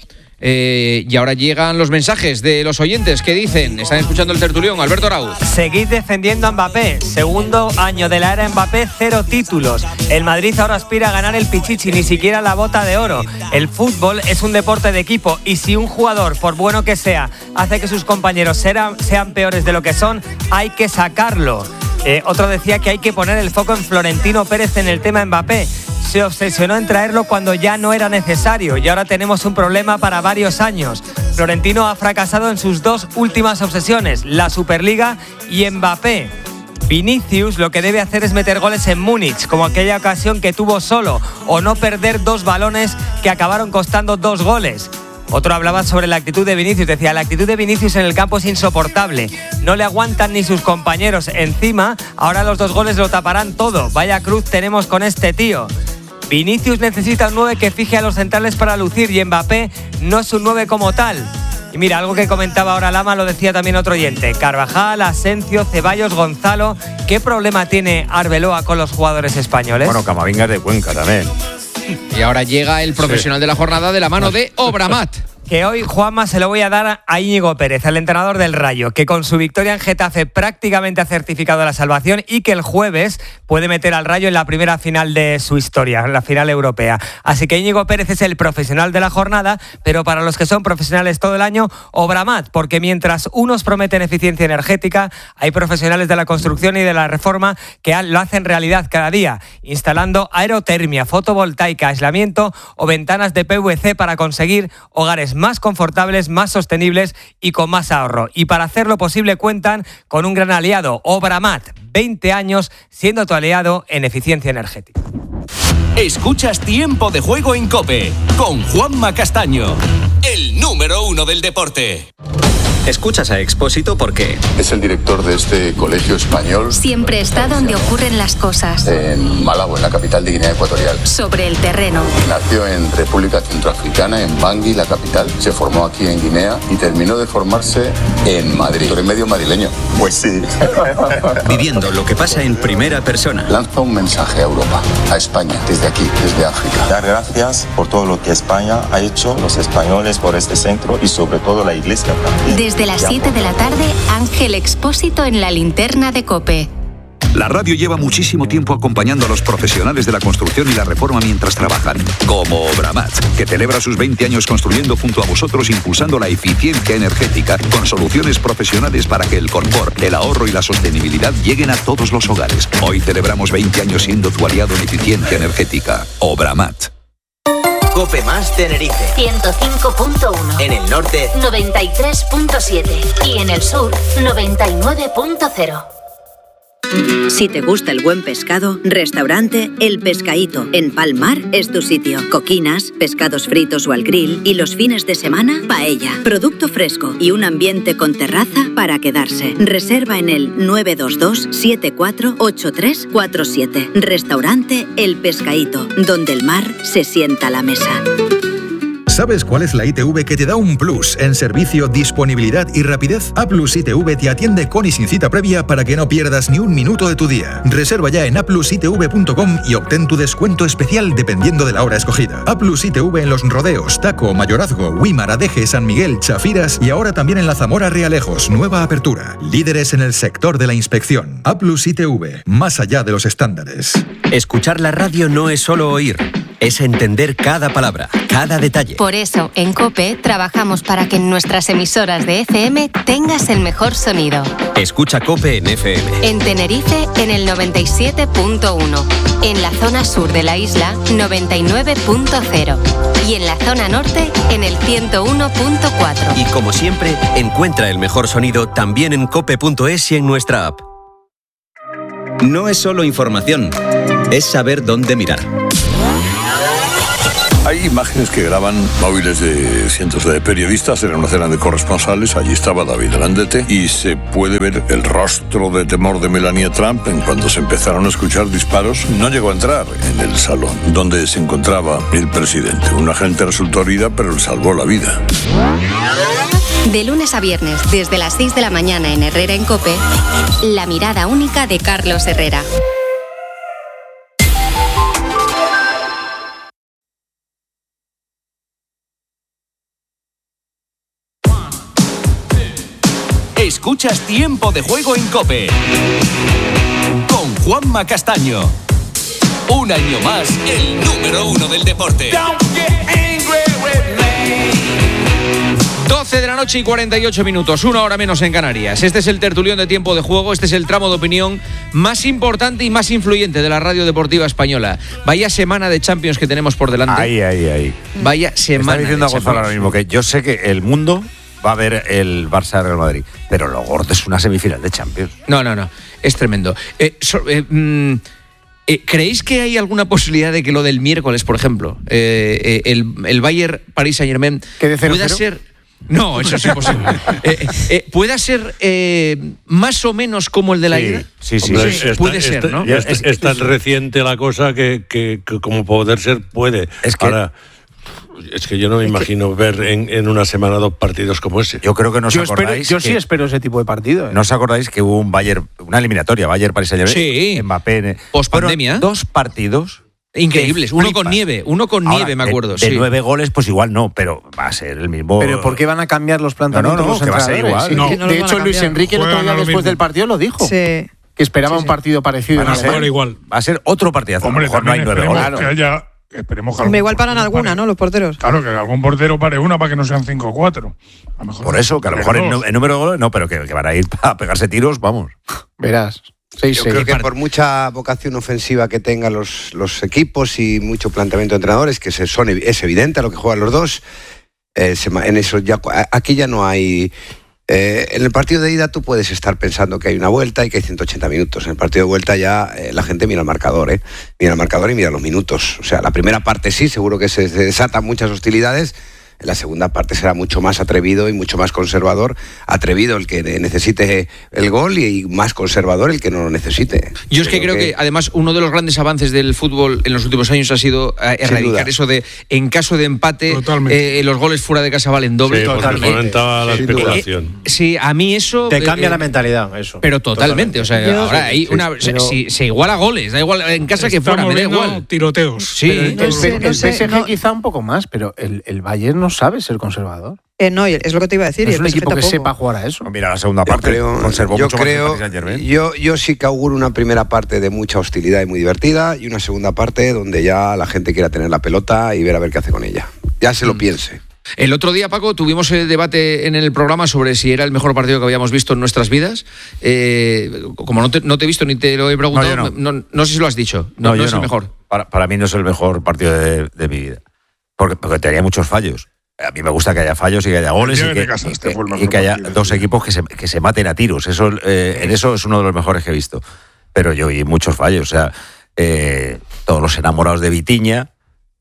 [SPEAKER 5] Y ahora llegan los mensajes de los oyentes. ¿Qué dicen? Están escuchando el tertulión. Alberto Arau.
[SPEAKER 14] Seguid defendiendo a Mbappé. Segundo año de la era Mbappé, 0 títulos. El Madrid ahora aspira a ganar el Pichichi, ni siquiera la Bota de Oro. El fútbol es un deporte de equipo y si un jugador, por bueno que sea, hace que sus compañeros sean peores de lo que son, hay que sacarlo. Otro decía que hay que poner el foco en Florentino Pérez en el tema Mbappé. Se obsesionó en traerlo cuando ya no era necesario y ahora tenemos un problema para varios años. Florentino ha fracasado en sus 2 últimas obsesiones, la Superliga y Mbappé. Vinicius lo que debe hacer es meter goles en Múnich, como aquella ocasión que tuvo solo, o no perder 2 balones que acabaron costando 2 goles. Otro hablaba sobre la actitud de Vinicius, decía, la actitud de Vinicius en el campo es insoportable, no le aguantan ni sus compañeros, encima ahora los 2 goles lo taparán todo, vaya cruz tenemos con este tío. Vinicius necesita un 9 que fije a los centrales para lucir y Mbappé no es un 9 como tal. Y mira, algo que comentaba ahora Lama lo decía también otro oyente. Carvajal, Asensio, Ceballos, Gonzalo. ¿Qué problema tiene Arbeloa con los jugadores españoles?
[SPEAKER 8] Bueno, Camavinga es de Cuenca también.
[SPEAKER 5] Y ahora llega el profesional de la jornada de la mano de Obramat.
[SPEAKER 14] Que hoy, Juanma, se lo voy a dar a Íñigo Pérez, el entrenador del Rayo, que con su victoria en Getafe prácticamente ha certificado la salvación y que el jueves puede meter al Rayo en la primera final de su historia, en la final europea. Así que Íñigo Pérez es el profesional de la jornada, pero para los que son profesionales todo el año, Obramat, porque mientras unos prometen eficiencia energética, hay profesionales de la construcción y de la reforma que lo hacen realidad cada día, instalando aerotermia, fotovoltaica, aislamiento o ventanas de PVC para conseguir hogares más confortables, más sostenibles y con más ahorro. Y para hacerlo posible cuentan con un gran aliado, Obramat, 20 años siendo tu aliado en eficiencia energética.
[SPEAKER 15] Escuchas Tiempo de Juego en COPE con Juanma Castaño, el número 1 del deporte.
[SPEAKER 16] Escuchas a Expósito porque
[SPEAKER 17] es el director de este colegio español.
[SPEAKER 18] Siempre está donde ocurren las cosas.
[SPEAKER 17] En Malabo, en la capital de Guinea Ecuatorial.
[SPEAKER 18] Sobre el terreno.
[SPEAKER 17] Nació en República Centroafricana, en Bangui, la capital. Se formó aquí en Guinea y terminó de formarse en Madrid. ¿Tú eres medio madrileño? Pues sí.
[SPEAKER 16] Viviendo lo que pasa en primera persona.
[SPEAKER 17] Lanza un mensaje a Europa, a España, desde aquí, desde África.
[SPEAKER 19] Dar gracias por todo lo que España ha hecho, los españoles por este centro y sobre todo la Iglesia también.
[SPEAKER 18] Desde las 7 de la tarde, Ángel Expósito en la linterna de COPE.
[SPEAKER 20] La radio lleva muchísimo tiempo acompañando a los profesionales de la construcción y la reforma mientras trabajan, como Obramat, que celebra sus 20 años construyendo junto a vosotros, impulsando la eficiencia energética con soluciones profesionales para que el confort, el ahorro y la sostenibilidad lleguen a todos los hogares. Hoy celebramos 20 años siendo tu aliado en eficiencia energética. Obramat.
[SPEAKER 21] COPE más Tenerife
[SPEAKER 18] 105.1.
[SPEAKER 21] En el norte
[SPEAKER 18] 93.7 y en el sur 99.0.
[SPEAKER 22] Si te gusta el buen pescado, restaurante El Pescaíto. En Palmar es tu sitio. Coquinas, pescados fritos o al grill y los fines de semana, paella. Producto fresco y un ambiente con terraza para quedarse. Reserva en el 922-748347. Restaurante El Pescaíto, donde el mar se sienta a la mesa.
[SPEAKER 2] ¿Sabes cuál es la ITV que te da un plus en servicio, disponibilidad y rapidez? A Plus ITV te atiende con y sin cita previa para que no pierdas ni un minuto de tu día. Reserva ya en aplusitv.com y obtén tu descuento especial dependiendo de la hora escogida. A Plus ITV en Los Rodeos, Taco, Mayorazgo, Huímar, Adeje, San Miguel, Chafiras y ahora también en la Zamora Realejos. Nueva apertura. Líderes en el sector de la inspección. A Plus ITV, más allá de los estándares.
[SPEAKER 3] Escuchar la radio no es solo oír, es entender cada palabra, cada detalle.
[SPEAKER 18] Por eso, en COPE trabajamos para que en nuestras emisoras de FM tengas el mejor sonido.
[SPEAKER 3] Escucha COPE en FM.
[SPEAKER 18] En Tenerife, en el 97.1. En la zona sur de la isla, 99.0. Y en la zona norte, en el 101.4.
[SPEAKER 3] Y como siempre, encuentra el mejor sonido también en cope.es y en nuestra app.
[SPEAKER 16] No es solo información, es saber dónde mirar.
[SPEAKER 23] Hay imágenes que graban móviles de cientos de periodistas en una cena de corresponsales. Allí estaba David Landete y se puede ver el rostro de temor de Melania Trump en cuando se empezaron a escuchar disparos. No llegó a entrar en el salón donde se encontraba el presidente. Un agente resultó herida, pero le salvó la vida.
[SPEAKER 18] De lunes a viernes, desde las 6 de la mañana en Herrera en COPE, la mirada única de Carlos Herrera.
[SPEAKER 15] Escuchas Tiempo de Juego en COPE con Juanma Castaño. Un año más, el número 1 del deporte.
[SPEAKER 5] 12 de la noche y 48 minutos, 1 hora menos en Canarias. Este es el tertulión de Tiempo de Juego, este es el tramo de opinión más importante y más influyente de la radio deportiva española. Vaya semana de Champions que tenemos por delante.
[SPEAKER 8] Ahí.
[SPEAKER 5] Vaya semana.
[SPEAKER 8] Está diciendo a Gonzalo ahora mismo que yo sé que el mundo va a ver el Barça Real Madrid, pero lo gordo es una semifinal de Champions.
[SPEAKER 5] No, es tremendo. ¿Creéis que hay alguna posibilidad de que lo del miércoles, por ejemplo, el Bayern Paris Saint-Germain pueda ser... No, eso es imposible. ¿Pueda ser más o menos como el de la ida?
[SPEAKER 8] Sí.
[SPEAKER 5] Puede ser, ¿no?
[SPEAKER 9] Es tan reciente la cosa que como poder ser puede.
[SPEAKER 8] Es que...
[SPEAKER 9] Ahora, es que yo no me imagino ver en una semana 2 partidos como ese.
[SPEAKER 8] Yo creo que no os acordáis.
[SPEAKER 12] Yo sí espero ese tipo de partido.
[SPEAKER 8] ¿No os acordáis que hubo una eliminatoria, Bayern Paris Saint-Germain?
[SPEAKER 5] Sí.
[SPEAKER 8] Mbappé.
[SPEAKER 5] Post-pandemia.
[SPEAKER 8] 2 partidos
[SPEAKER 5] increíbles. Uno con nieve,
[SPEAKER 8] Ahora,
[SPEAKER 5] me acuerdo.
[SPEAKER 8] De 9 goles, pues igual no, pero va a ser el mismo.
[SPEAKER 12] ¿Pero por qué van a cambiar los planteamientos?
[SPEAKER 8] No, que va a ser igual.
[SPEAKER 12] Sí, de hecho, Luis Enrique el otro día después del partido lo dijo.
[SPEAKER 4] Sí.
[SPEAKER 12] Que esperaba un partido parecido.
[SPEAKER 8] Va a ser otro partidazo.
[SPEAKER 1] Hombre,
[SPEAKER 8] a lo mejor no hay 9 goles.
[SPEAKER 1] Esperemos que
[SPEAKER 4] igual paran alguna, ¿no? Los porteros.
[SPEAKER 1] Claro, que algún portero pare una para que no sean 5 o 4.
[SPEAKER 8] Por eso, que a lo mejor el número de goles no, pero que van a ir a pegarse tiros, vamos.
[SPEAKER 12] Verás.
[SPEAKER 11] Yo creo que por mucha vocación ofensiva que tengan los equipos y mucho planteamiento de entrenadores, que es evidente a lo que juegan los dos, en eso aquí ya no hay... en el partido de ida tú puedes estar pensando que hay una vuelta y que hay 180 minutos. En el partido de vuelta ya la gente mira el marcador, mira el marcador y mira los minutos. O sea, la primera parte sí, seguro que se desatan muchas hostilidades. En la segunda parte será mucho más atrevido y mucho más conservador. Atrevido el que necesite el gol y más conservador el que no lo necesite.
[SPEAKER 5] Yo es que creo que además uno de los grandes avances del fútbol en los últimos años ha sido erradicar eso de en caso de empate los goles fuera de casa valen doble.
[SPEAKER 9] Sí, porque fomentaba la especulación.
[SPEAKER 5] Sí, a mí eso...
[SPEAKER 12] Te cambia la mentalidad, eso.
[SPEAKER 5] Pero totalmente. O sea, ahora hay se iguala goles, da igual en casa que fuera, me da igual.
[SPEAKER 1] Tiroteos.
[SPEAKER 5] Sí.
[SPEAKER 12] El PSG quizá un poco más, pero el Bayern no sabe ser conservador.
[SPEAKER 4] No, es lo que te iba a decir.
[SPEAKER 12] No es un equipo que sepa jugar a eso.
[SPEAKER 8] Mira, la segunda parte conservó mucho más el Paris Saint-Germain.
[SPEAKER 11] Yo sí que auguro una primera parte de mucha hostilidad y muy divertida y una segunda parte donde ya la gente quiera tener la pelota y ver a ver qué hace con ella. Ya se lo piense.
[SPEAKER 5] El otro día, Paco, tuvimos el debate en el programa sobre si era el mejor partido que habíamos visto en nuestras vidas. Como no te he visto ni te lo he preguntado, no sé si lo has dicho. No es el mejor.
[SPEAKER 8] Para mí no es el mejor partido de mi vida. Porque tenía muchos fallos. A mí me gusta que haya fallos y que haya goles y que haya dos equipos que se maten a tiros. Eso, en eso es uno de los mejores que he visto. Pero yo vi muchos fallos. O sea, todos los enamorados de Vitinha,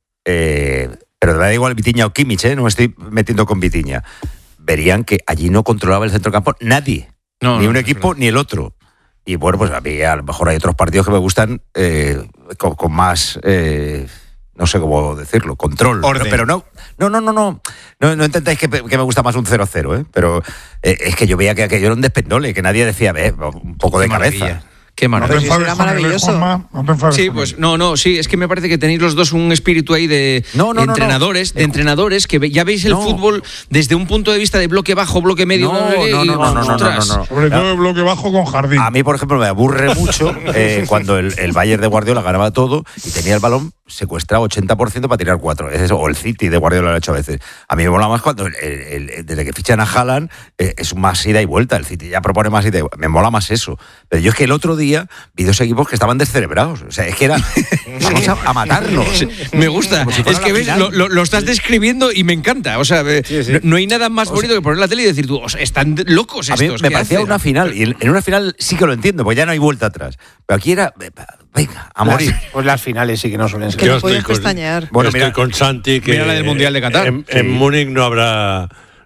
[SPEAKER 8] pero me da igual Vitinha o Kimmich, no me estoy metiendo con Vitinha. Verían que allí no controlaba el centrocampo nadie. Ni un equipo ni el otro. Y bueno, pues a mí a lo mejor hay otros partidos que me gustan con más... no sé cómo decirlo, control. Pero no intentáis que me gusta más un 0-0, pero es que yo veía que aquello era un despendole, que nadie decía, un poco de cabeza.
[SPEAKER 5] Qué maravilla.
[SPEAKER 4] Era maravilloso.
[SPEAKER 5] Sí, pues sí, es que me parece que tenéis los dos un espíritu ahí de entrenadores que ya veis el fútbol desde un punto de vista de bloque bajo, bloque medio.
[SPEAKER 1] No. Sobre todo el bloque bajo con jardín.
[SPEAKER 8] A mí, por ejemplo, me aburre mucho cuando el Bayern de Guardiola ganaba todo y tenía el balón secuestrado 80% para tirar 4 veces, o el City de Guardiola lo ha hecho a veces. A mí me mola más cuando desde que fichan a Haaland es más ida y vuelta, el City ya propone más ida y vuelta. Me mola más eso. Pero yo es que el otro día vi dos equipos que estaban descerebrados. O sea, es que era vamos a matarnos.
[SPEAKER 5] Me gusta. Es que ves, lo estás describiendo y me encanta. O sea, no hay nada más bonito que poner la tele y decir tú, están locos estos.
[SPEAKER 8] A mí me parecía una final, y en una final sí que lo entiendo, pues ya no hay vuelta atrás. Pero aquí era, venga, a morir.
[SPEAKER 11] Pues las finales sí que no suelen ser.
[SPEAKER 4] Que no puedes pestañear.
[SPEAKER 9] Bueno, estoy con Santi que
[SPEAKER 5] mira la del Mundial de Qatar.
[SPEAKER 9] En Múnich no habrá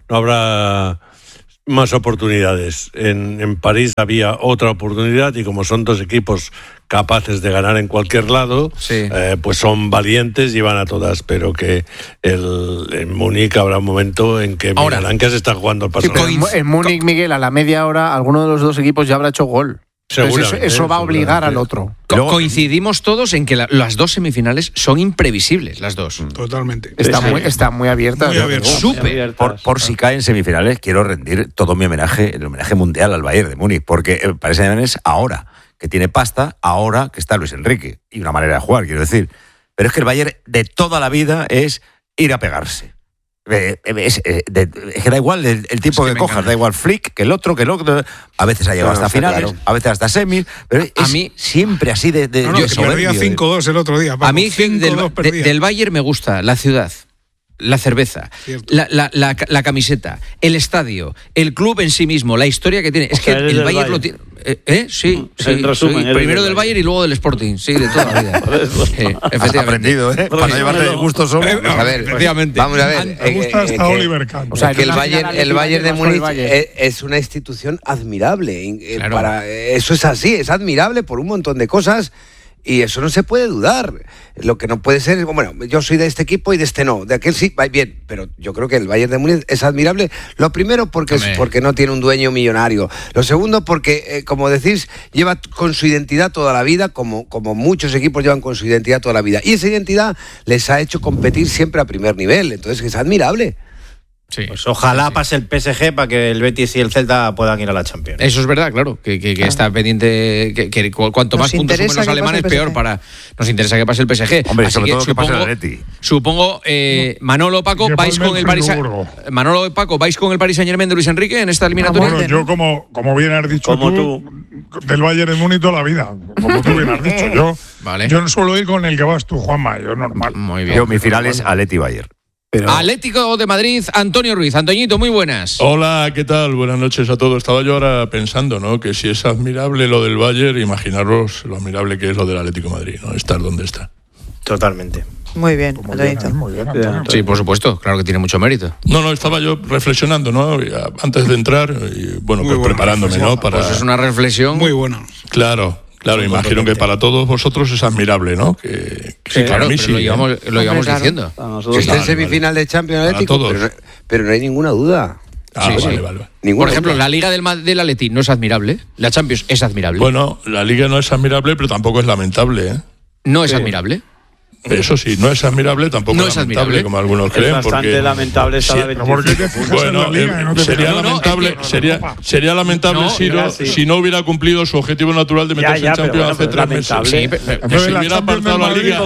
[SPEAKER 9] más oportunidades. En París había otra oportunidad y como son dos equipos capaces de ganar en cualquier lado, pues son valientes y van a todas, pero que en Múnich habrá un momento en que mirarán que se está jugando el paso.
[SPEAKER 11] En Múnich, Miguel, a la media hora alguno de los dos equipos ya habrá hecho gol. Eso va a obligar al otro.
[SPEAKER 5] Coincidimos todos en que las dos semifinales son imprevisibles, las dos.
[SPEAKER 12] Totalmente.
[SPEAKER 11] Están muy abiertas.
[SPEAKER 12] Muy abiertas.
[SPEAKER 5] Súper.
[SPEAKER 8] Por si cae en semifinales, quiero rendir todo mi homenaje, el homenaje mundial al Bayern de Múnich, porque para ese es ahora que tiene pasta, ahora que está Luis Enrique. Y una manera de jugar, quiero decir. Pero es que el Bayern de toda la vida es ir a pegarse. Es que da igual el tipo que cojas, da igual Flick que el otro, a veces ha llegado hasta finales, a veces hasta semis, pero
[SPEAKER 5] a mí
[SPEAKER 8] siempre así de
[SPEAKER 12] perdía 5-2 el otro día.
[SPEAKER 5] A mí del Bayern me gusta la ciudad, la cerveza, la camiseta, el estadio, el club en sí mismo, la historia que tiene. Es que el Bayern lo tiene. Sí.
[SPEAKER 7] Resumen,
[SPEAKER 5] primero del Bayern y luego del Sporting, sí, de toda la vida.
[SPEAKER 8] Efectivamente. Aprendido, para no llevarte de gusto solo.
[SPEAKER 11] A ver, efectivamente. Vamos a ver.
[SPEAKER 1] Me gusta hasta Oliver Kahn.
[SPEAKER 11] O sea, que el Bayern de Múnich es una institución admirable. Claro. Eso es así, es admirable por un montón de cosas. Y eso no se puede dudar. Lo que no puede ser, bueno, yo soy de este equipo y de este no. De aquel sí, va bien. Pero yo creo que el Bayern de Múnich es admirable. Lo primero porque no tiene un dueño millonario. Lo segundo porque, como decís, lleva con su identidad toda la vida, como muchos equipos llevan con su identidad toda la vida. Y esa identidad les ha hecho competir siempre a primer nivel. Entonces es admirable.
[SPEAKER 7] Sí. Pues ojalá pase el PSG para que el Betis y el Celta puedan ir a la Champions.
[SPEAKER 5] Eso es verdad, claro, que está pendiente, que cuanto más puntos sumen los alemanes, peor para... Nos interesa que pase el PSG.
[SPEAKER 8] Hombre, sobre todo que pase el Atleti.
[SPEAKER 5] Supongo, Manolo, Paco, vais con el Paris Saint-Germain de Luis Enrique en esta eliminatoria.
[SPEAKER 1] Bueno, yo como bien has dicho tú, del Bayern de Múnich toda la vida, como tú bien has dicho. Yo no suelo ir con el que vas tú, Juanma, yo normal.
[SPEAKER 5] Muy bien.
[SPEAKER 8] Yo mi final es Atleti-Bayern.
[SPEAKER 5] Atlético de Madrid, Antonio Ruiz. Antoñito, muy buenas.
[SPEAKER 10] Hola, ¿qué tal? Buenas noches a todos. Estaba yo ahora pensando, ¿no? Que si es admirable lo del Bayern, imaginaros lo admirable que es lo del Atlético de Madrid, ¿no? Estar donde está.
[SPEAKER 7] Totalmente.
[SPEAKER 4] Muy bien,
[SPEAKER 1] Antoñito.
[SPEAKER 5] Sí, por supuesto, claro que tiene mucho mérito.
[SPEAKER 10] No, estaba yo reflexionando, ¿no? Antes de entrar, y bueno, pues preparándome, ¿no?
[SPEAKER 5] Pues es una reflexión
[SPEAKER 12] muy buena.
[SPEAKER 10] Claro, imagino que para todos vosotros es admirable, ¿no? Que
[SPEAKER 5] sí, claro, mí sí, lo llevamos diciendo.
[SPEAKER 11] Está en semifinal de Champions Atlético, pero no hay ninguna duda.
[SPEAKER 10] Vale.
[SPEAKER 5] Por ejemplo, la Liga del Atleti no es admirable, la Champions es admirable.
[SPEAKER 10] Bueno, la Liga no es admirable, pero tampoco es lamentable, ¿eh?
[SPEAKER 5] No es admirable.
[SPEAKER 10] Eso sí, no es admirable, tampoco
[SPEAKER 5] no es lamentable,
[SPEAKER 10] como algunos creen.
[SPEAKER 7] Es bastante lamentable esta
[SPEAKER 10] sería lamentable si no hubiera cumplido su objetivo natural de meterse en Champions hace 3 meses.
[SPEAKER 5] Sí,
[SPEAKER 10] si hubiera apartado la Liga,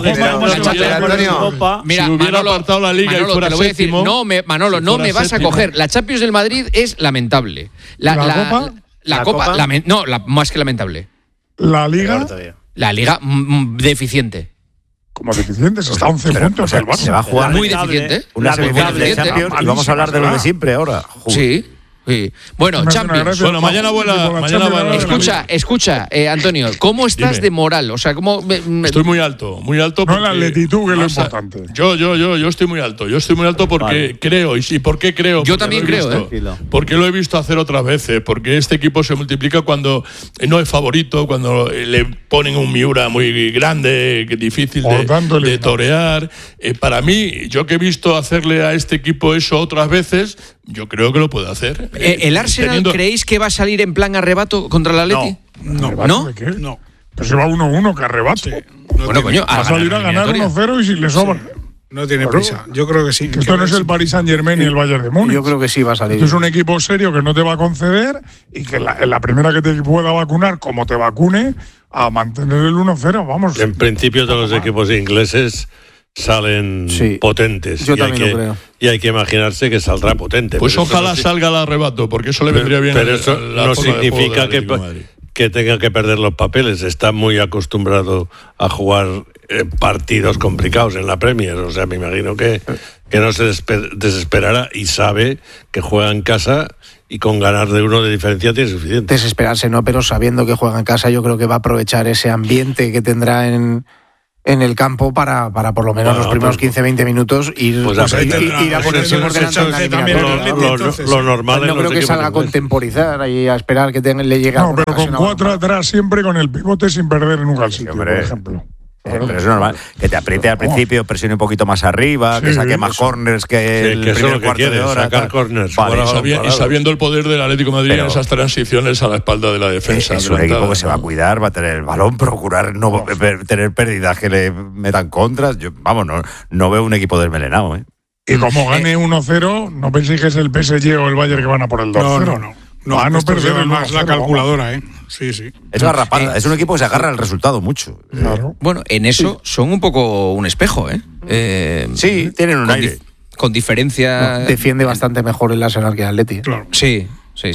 [SPEAKER 5] mira,
[SPEAKER 10] si hubiera apartado la Liga y fuera séptimo,
[SPEAKER 5] Manolo, no me vas a coger. La Champions del Madrid es lamentable. La Copa, más que lamentable.
[SPEAKER 1] La Liga
[SPEAKER 5] deficiente.
[SPEAKER 1] Como deficientes, hasta 11 puntos el Barça.
[SPEAKER 8] Se va a jugar
[SPEAKER 5] muy deficiente.
[SPEAKER 8] Una semifinal de Champions y vamos a hablar de lo de siempre ahora.
[SPEAKER 5] Sí. Sí. Bueno, Champions.
[SPEAKER 9] Bueno, mañana vuela.
[SPEAKER 5] Escucha, Antonio, ¿cómo estás de moral? O sea, ¿cómo
[SPEAKER 9] estoy muy alto.
[SPEAKER 1] No la letitud, que es lo importante.
[SPEAKER 9] Yo estoy muy alto. Yo estoy muy alto porque creo. ¿Y por qué creo?
[SPEAKER 5] Yo también creo,
[SPEAKER 9] Porque lo he visto hacer otras veces. Porque este equipo se multiplica cuando no es favorito, cuando le ponen un Miura muy grande, difícil de torear. Para mí, yo que he visto hacerle a este equipo eso otras veces, yo creo que lo puede hacer.
[SPEAKER 5] ¿El Arsenal creéis que va a salir en plan arrebato contra el Atleti?
[SPEAKER 1] No. ¿De qué? No. Pero se va 1-1, que arrebato.
[SPEAKER 5] Sí. Bueno, coño,
[SPEAKER 1] va a salir a ganar 1-0 y si le sobra.
[SPEAKER 12] No tiene prisa. Yo creo que sí.
[SPEAKER 1] Que esto no es el Paris Saint-Germain y el Bayern de Múnich.
[SPEAKER 12] Yo creo que sí va a salir.
[SPEAKER 1] Esto es un equipo serio que no te va a conceder y que en la primera que te pueda vacunar, como te vacune, a mantener el 1-0. Vamos.
[SPEAKER 9] En principio todos los equipos ingleses salen potentes.
[SPEAKER 12] Yo también lo creo.
[SPEAKER 9] Y hay que imaginarse que saldrá potente.
[SPEAKER 12] Pues ojalá salga al arrebato, porque eso le vendría bien.
[SPEAKER 9] Pero eso no significa que tenga que perder los papeles. Está muy acostumbrado a jugar partidos complicados en la Premier. O sea, me imagino que no se desesperará y sabe que juega en casa y con ganar de 1 de diferencia tiene suficiente.
[SPEAKER 12] Desesperarse no, pero sabiendo que juega en casa, yo creo que va a aprovechar ese ambiente que tendrá en el campo para por lo menos los primeros 15-20 minutos ir a ponerse por delante.
[SPEAKER 9] Lo normal
[SPEAKER 12] no creo que salga a contemporizar y a esperar que le llegue
[SPEAKER 1] No, pero con 4 atrás siempre con el pivote sin perder nunca el sitio, por ejemplo.
[SPEAKER 8] Pero es normal, que te apriete al principio, presione un poquito más arriba, que saque más corners que el primer cuarto de hora.
[SPEAKER 9] Sacar corners.
[SPEAKER 12] Y sabiendo el poder del Atlético de Madrid en esas transiciones a la espalda de la defensa.
[SPEAKER 8] Es un equipo que se va a cuidar, va a tener el balón, procurar no tener pérdidas que le metan contras. Yo, no veo un equipo desmelenado.
[SPEAKER 1] Y como gane 1-0, no penséis que es el PSG o el Bayern que van a por el 2-0. No perder
[SPEAKER 12] más la calculadora, Sí.
[SPEAKER 8] Es garrapata, es un equipo que se agarra al resultado mucho.
[SPEAKER 1] Claro.
[SPEAKER 5] Bueno, en eso son un poco un espejo,
[SPEAKER 8] sí, tienen un aire.
[SPEAKER 5] Con diferencia.
[SPEAKER 12] Defiende bastante mejor el Arsenal que el Atleti.
[SPEAKER 5] Claro. Sí.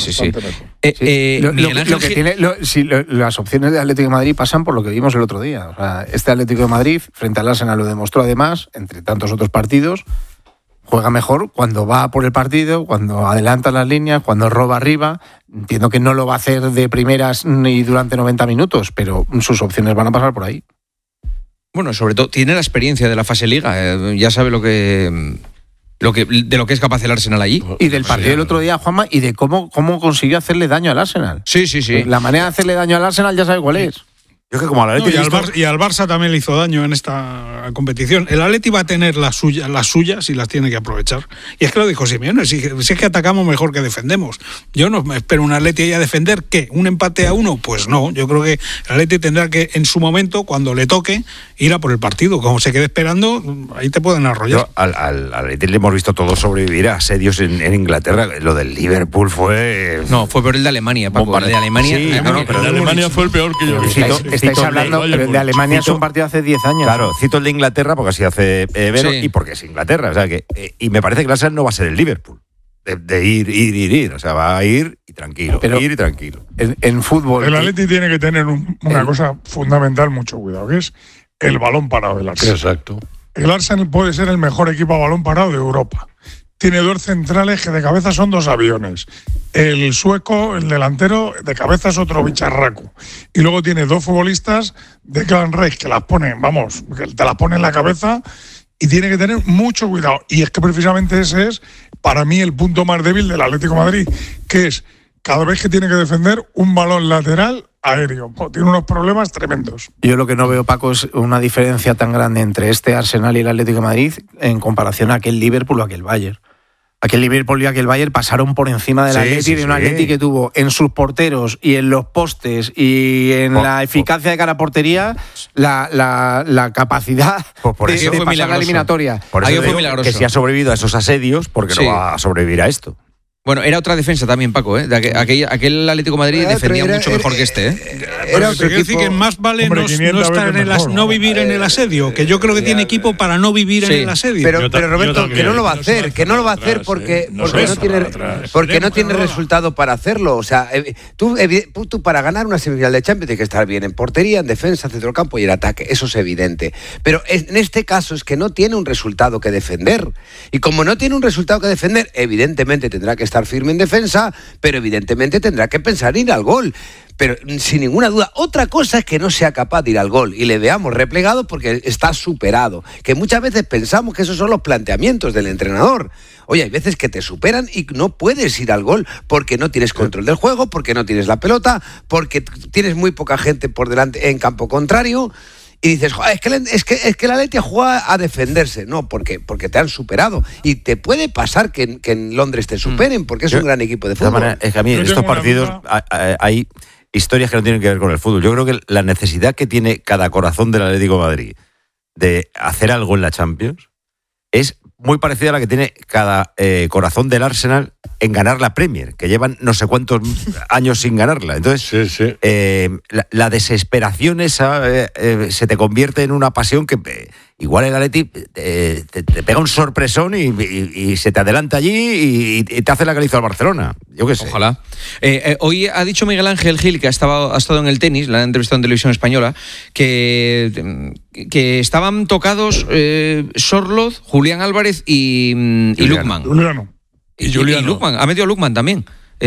[SPEAKER 12] Las opciones de Atlético de Madrid pasan por lo que vimos el otro día. O sea, este Atlético de Madrid, frente al Arsenal, lo demostró además, entre tantos otros partidos. Juega mejor cuando va por el partido, cuando adelanta las líneas, cuando roba arriba. Entiendo que no lo va a hacer de primeras ni durante 90 minutos, pero sus opciones van a pasar por ahí.
[SPEAKER 5] Bueno, sobre todo tiene la experiencia de la fase Liga, ya sabe de lo que es capaz el Arsenal allí.
[SPEAKER 12] Y del partido del otro día, Juanma, y de cómo consiguió hacerle daño al Arsenal.
[SPEAKER 5] Sí.
[SPEAKER 12] La manera de hacerle daño al Arsenal ya sabe cuál es.
[SPEAKER 8] Yo que como al Atleti
[SPEAKER 12] y al Barça también le hizo daño en esta competición. El Atleti va a tener las suyas y las tiene que aprovechar. Y es que lo dijo Simeone, si es que atacamos mejor que defendemos. Yo no me espero un Atleti ahí a defender, ¿qué? ¿Un empate a 1? Pues no, yo creo que el Atleti tendrá que en su momento, cuando le toque, ir a por el partido. Como se quede esperando, ahí te pueden arrollar.
[SPEAKER 8] Al Atleti le hemos visto todos sobrevivir a asedios en Inglaterra. Lo del Liverpool fue...
[SPEAKER 5] No, fue por el de Alemania, Paco. El de Alemania,
[SPEAKER 9] sí, pero el de Alemania fue el peor que yo he visto.
[SPEAKER 12] Estáis hablando, pero el de Alemania es un partido hace 10 años.
[SPEAKER 8] Claro, cito el de Inglaterra porque así hace Vero y porque es Inglaterra. O sea que, y me parece que el Arsenal no va a ser el Liverpool. De ir. O sea, va a ir y tranquilo.
[SPEAKER 12] Pero
[SPEAKER 8] ir y tranquilo.
[SPEAKER 12] En fútbol.
[SPEAKER 1] El Atleti tiene que tener una cosa fundamental, mucho cuidado, que es el balón parado del Arsenal.
[SPEAKER 9] Exacto.
[SPEAKER 1] El Arsenal puede ser el mejor equipo a balón parado de Europa. Tiene 2 centrales que de cabeza son 2 aviones. El sueco, el delantero, de cabeza es otro bicharraco. Y luego tiene 2 futbolistas de Clan Reich que las ponen, que te las ponen en la cabeza y tiene que tener mucho cuidado. Y es que precisamente ese es, para mí, el punto más débil del Atlético de Madrid, que es cada vez que tiene que defender un balón lateral aéreo. Tiene unos problemas tremendos.
[SPEAKER 12] Yo lo que no veo, Paco, es una diferencia tan grande entre este Arsenal y el Atlético de Madrid en comparación a aquel Liverpool o aquel Bayern. Aquel Liverpool y aquel Bayern pasaron por encima del Atleti, de un Atleti que tuvo en sus porteros y en los postes y en la eficacia de cara a portería la capacidad de pasar la eliminatoria.
[SPEAKER 8] Por eso digo que si ha sobrevivido a esos asedios, porque no va a sobrevivir a esto.
[SPEAKER 5] Bueno, era otra defensa también, Paco, ¿eh? Aquel Atlético de Madrid defendía mucho mejor que este, ¿eh?
[SPEAKER 12] Era otro equipo. Decir que más vale no vivir en el asedio, que yo creo que tiene equipo para no vivir en el asedio.
[SPEAKER 11] Pero Roberto, que no lo va a hacer, porque no tiene resultado para hacerlo. O sea, tú para ganar una semifinal de Champions tienes que estar bien en portería, en defensa, centrocampo y en ataque. Eso es evidente. Pero en este caso es que no tiene un resultado que defender. Y como no tiene un resultado que defender, evidentemente tendrá que estar estar firme en defensa, pero evidentemente tendrá que pensar ir al gol. Pero sin ninguna duda, otra cosa es que no sea capaz de ir al gol y le veamos replegado porque está superado. Que muchas veces pensamos que esos son los planteamientos del entrenador. Oye, hay veces que te superan y no puedes ir al gol porque no tienes control del juego, porque no tienes la pelota, porque tienes muy poca gente por delante en campo contrario. Y dices, es que la Atleti juega a defenderse. No, porque te han superado. Y te puede pasar que en Londres te superen, porque es un gran equipo de fútbol.
[SPEAKER 8] Manera, es que a mí en estos partidos hay historias que no tienen que ver con el fútbol. Yo creo que la necesidad que tiene cada corazón del Atlético de Madrid de hacer algo en la Champions es muy parecida a la que tiene cada corazón del Arsenal en ganar la Premier, que llevan no sé cuántos años sin ganarla. Entonces, la desesperación esa se te convierte en una pasión que igual el Atleti te pega un sorpresón y se te adelanta allí y te hace la que le hizo al Barcelona. Yo qué sé.
[SPEAKER 5] Ojalá. Hoy ha dicho Miguel Ángel Gil, que ha estado en el tenis, la han entrevistado en Televisión Española, que estaban tocados Sorloz, Julián Álvarez y Lukman. Y Lukman, ha metido Lukman también.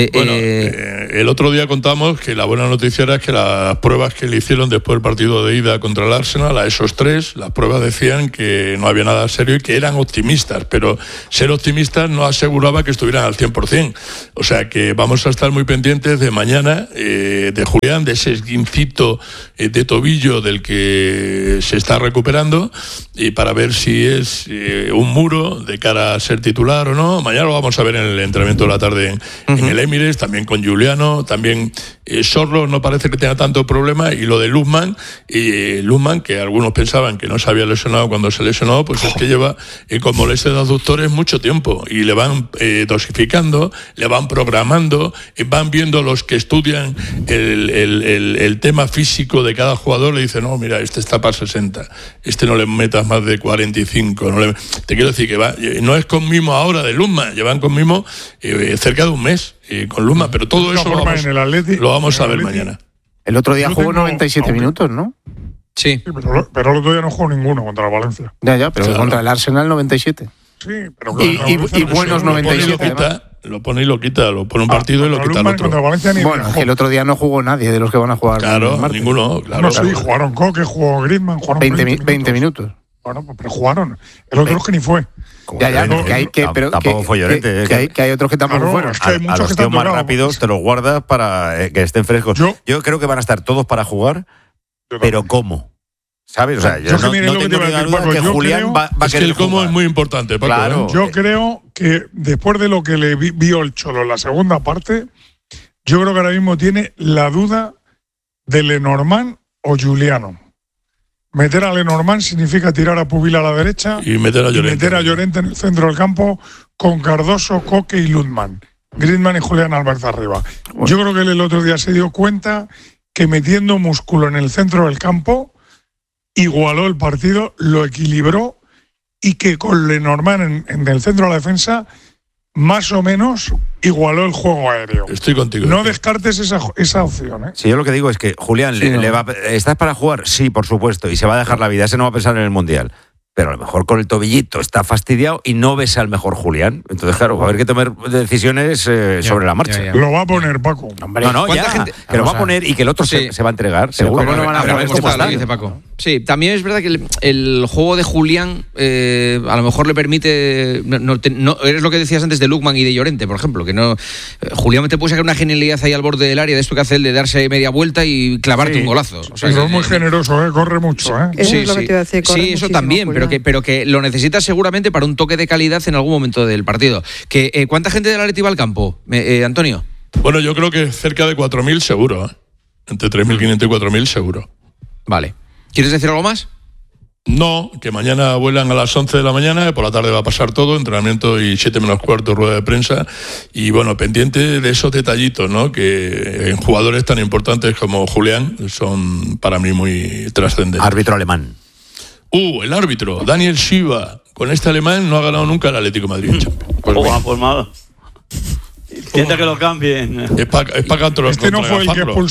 [SPEAKER 10] El otro día contamos que la buena noticia era que las pruebas que le hicieron después del partido de ida contra el Arsenal, a esos tres, las pruebas decían que no había nada serio y que eran optimistas, pero ser optimistas no aseguraba que estuvieran al 100%. O sea que vamos a estar muy pendientes de mañana, de Julián, de ese esguincito de tobillo del que se está recuperando, y para ver si es un muro de cara a ser titular o no. Mañana lo vamos a ver en el entrenamiento de la tarde en el Emirates, también con Juliano, también Sorlo no parece que tenga tanto problema, y lo de Lukman, que algunos pensaban que no se había lesionado cuando se lesionó, pues es que lleva con molestias de aductores mucho tiempo, y le van dosificando, le van programando, van viendo los que estudian el tema físico de cada jugador, le dicen, no, mira, este está para 60, este no le metas más de 45, te quiero decir que no es con mimo ahora de Lukman, llevan con mimo cerca de un mes con Lukman, pero todo eso lo vamos a ver mañana.
[SPEAKER 6] El otro día jugó 97 minutos, ¿no?
[SPEAKER 5] Sí.
[SPEAKER 1] Pero el otro día no jugó ninguno contra el Valencia.
[SPEAKER 6] Ya, pero claro. Contra el Arsenal 97.
[SPEAKER 1] Sí, pero
[SPEAKER 6] y buenos 97.
[SPEAKER 10] Lo pone y lo quita, lo pone un partido y lo quita el otro.
[SPEAKER 6] Bueno, que el otro día no jugó nadie de los que van a jugar.
[SPEAKER 10] Claro, ninguno. Claro,
[SPEAKER 1] no, sí, jugaron Coque, jugó Griezmann, jugaron
[SPEAKER 6] 20 minutos.
[SPEAKER 1] Bueno, pero jugaron. El otro que ni fue.
[SPEAKER 8] Tampoco fue Llorente.
[SPEAKER 6] Que hay otros que tampoco fueron.
[SPEAKER 1] Es que hay muchos
[SPEAKER 8] a los
[SPEAKER 1] que
[SPEAKER 8] tíos más rápidos te los guardas para que estén frescos. Yo creo que van a estar todos para jugar, pero ¿cómo? ¿Sabes? O sea, yo no tengo ninguna duda que Julián va a querer
[SPEAKER 10] el cómo es muy importante, Paco.
[SPEAKER 8] Claro.
[SPEAKER 1] Yo creo que después de lo que le vio el Cholo en la segunda parte, yo creo que ahora mismo tiene la duda de Lenormand o Juliano. Meter a Lenormand significa tirar a Pubil a la derecha
[SPEAKER 10] y meter a
[SPEAKER 1] Llorente en el centro del campo con Cardoso, Coque y Lukman. Griezmann y Julián Álvarez arriba. Bueno. Yo creo que él el otro día se dio cuenta que metiendo músculo en el centro del campo igualó el partido, lo equilibró, y que con Lenormand en el centro de la defensa más o menos igualó el juego aéreo.
[SPEAKER 10] Estoy contigo.
[SPEAKER 1] No descartes esa opción, ¿eh?
[SPEAKER 8] Sí, yo lo que digo es que Julián, ¿estás para jugar? Sí, por supuesto, y se va a dejar la vida, ese no va a pensar en el Mundial. Pero a lo mejor con el tobillito está fastidiado y no ves al mejor Julián. Entonces, claro, va a haber que tomar decisiones sobre la marcha.
[SPEAKER 1] Lo va a poner Paco.
[SPEAKER 8] No, ya, gente, que lo va a poner y que el otro se va a entregar. Seguro.
[SPEAKER 5] ¿Cómo no van a ver cómo está, dice Paco? Sí, también es verdad que el juego de Julián a lo mejor le permite... No, eres lo que decías antes de Lukman y de Llorente, por ejemplo, que no... Julián te puede sacar una genialidad ahí al borde del área, de esto que hace el de darse media vuelta y clavarte un golazo. O sea,
[SPEAKER 1] es muy generoso, corre mucho.
[SPEAKER 4] Eso es lo que te iba a decir,
[SPEAKER 5] sí, eso también, pero que lo necesitas seguramente para un toque de calidad en algún momento del partido. ¿Cuánta gente del Atleti va al campo, Antonio?
[SPEAKER 10] Bueno, yo creo que cerca de 4.000 seguro, entre 3.500 y 4.000 seguro.
[SPEAKER 5] Vale. ¿Quieres decir algo más?
[SPEAKER 10] No, que mañana vuelan a las 11 de la mañana, por la tarde va a pasar todo, entrenamiento y 7 menos cuarto, rueda de prensa, y bueno, pendiente de esos detallitos, ¿no? Que en jugadores tan importantes como Julián son para mí muy trascendentes.
[SPEAKER 8] Árbitro alemán.
[SPEAKER 10] El árbitro, Daniel Schiva, con este alemán no ha ganado nunca el Atlético de Madrid en Champions.
[SPEAKER 7] Pues mal. Intenta que lo cambien.
[SPEAKER 10] Es para
[SPEAKER 1] este no fue el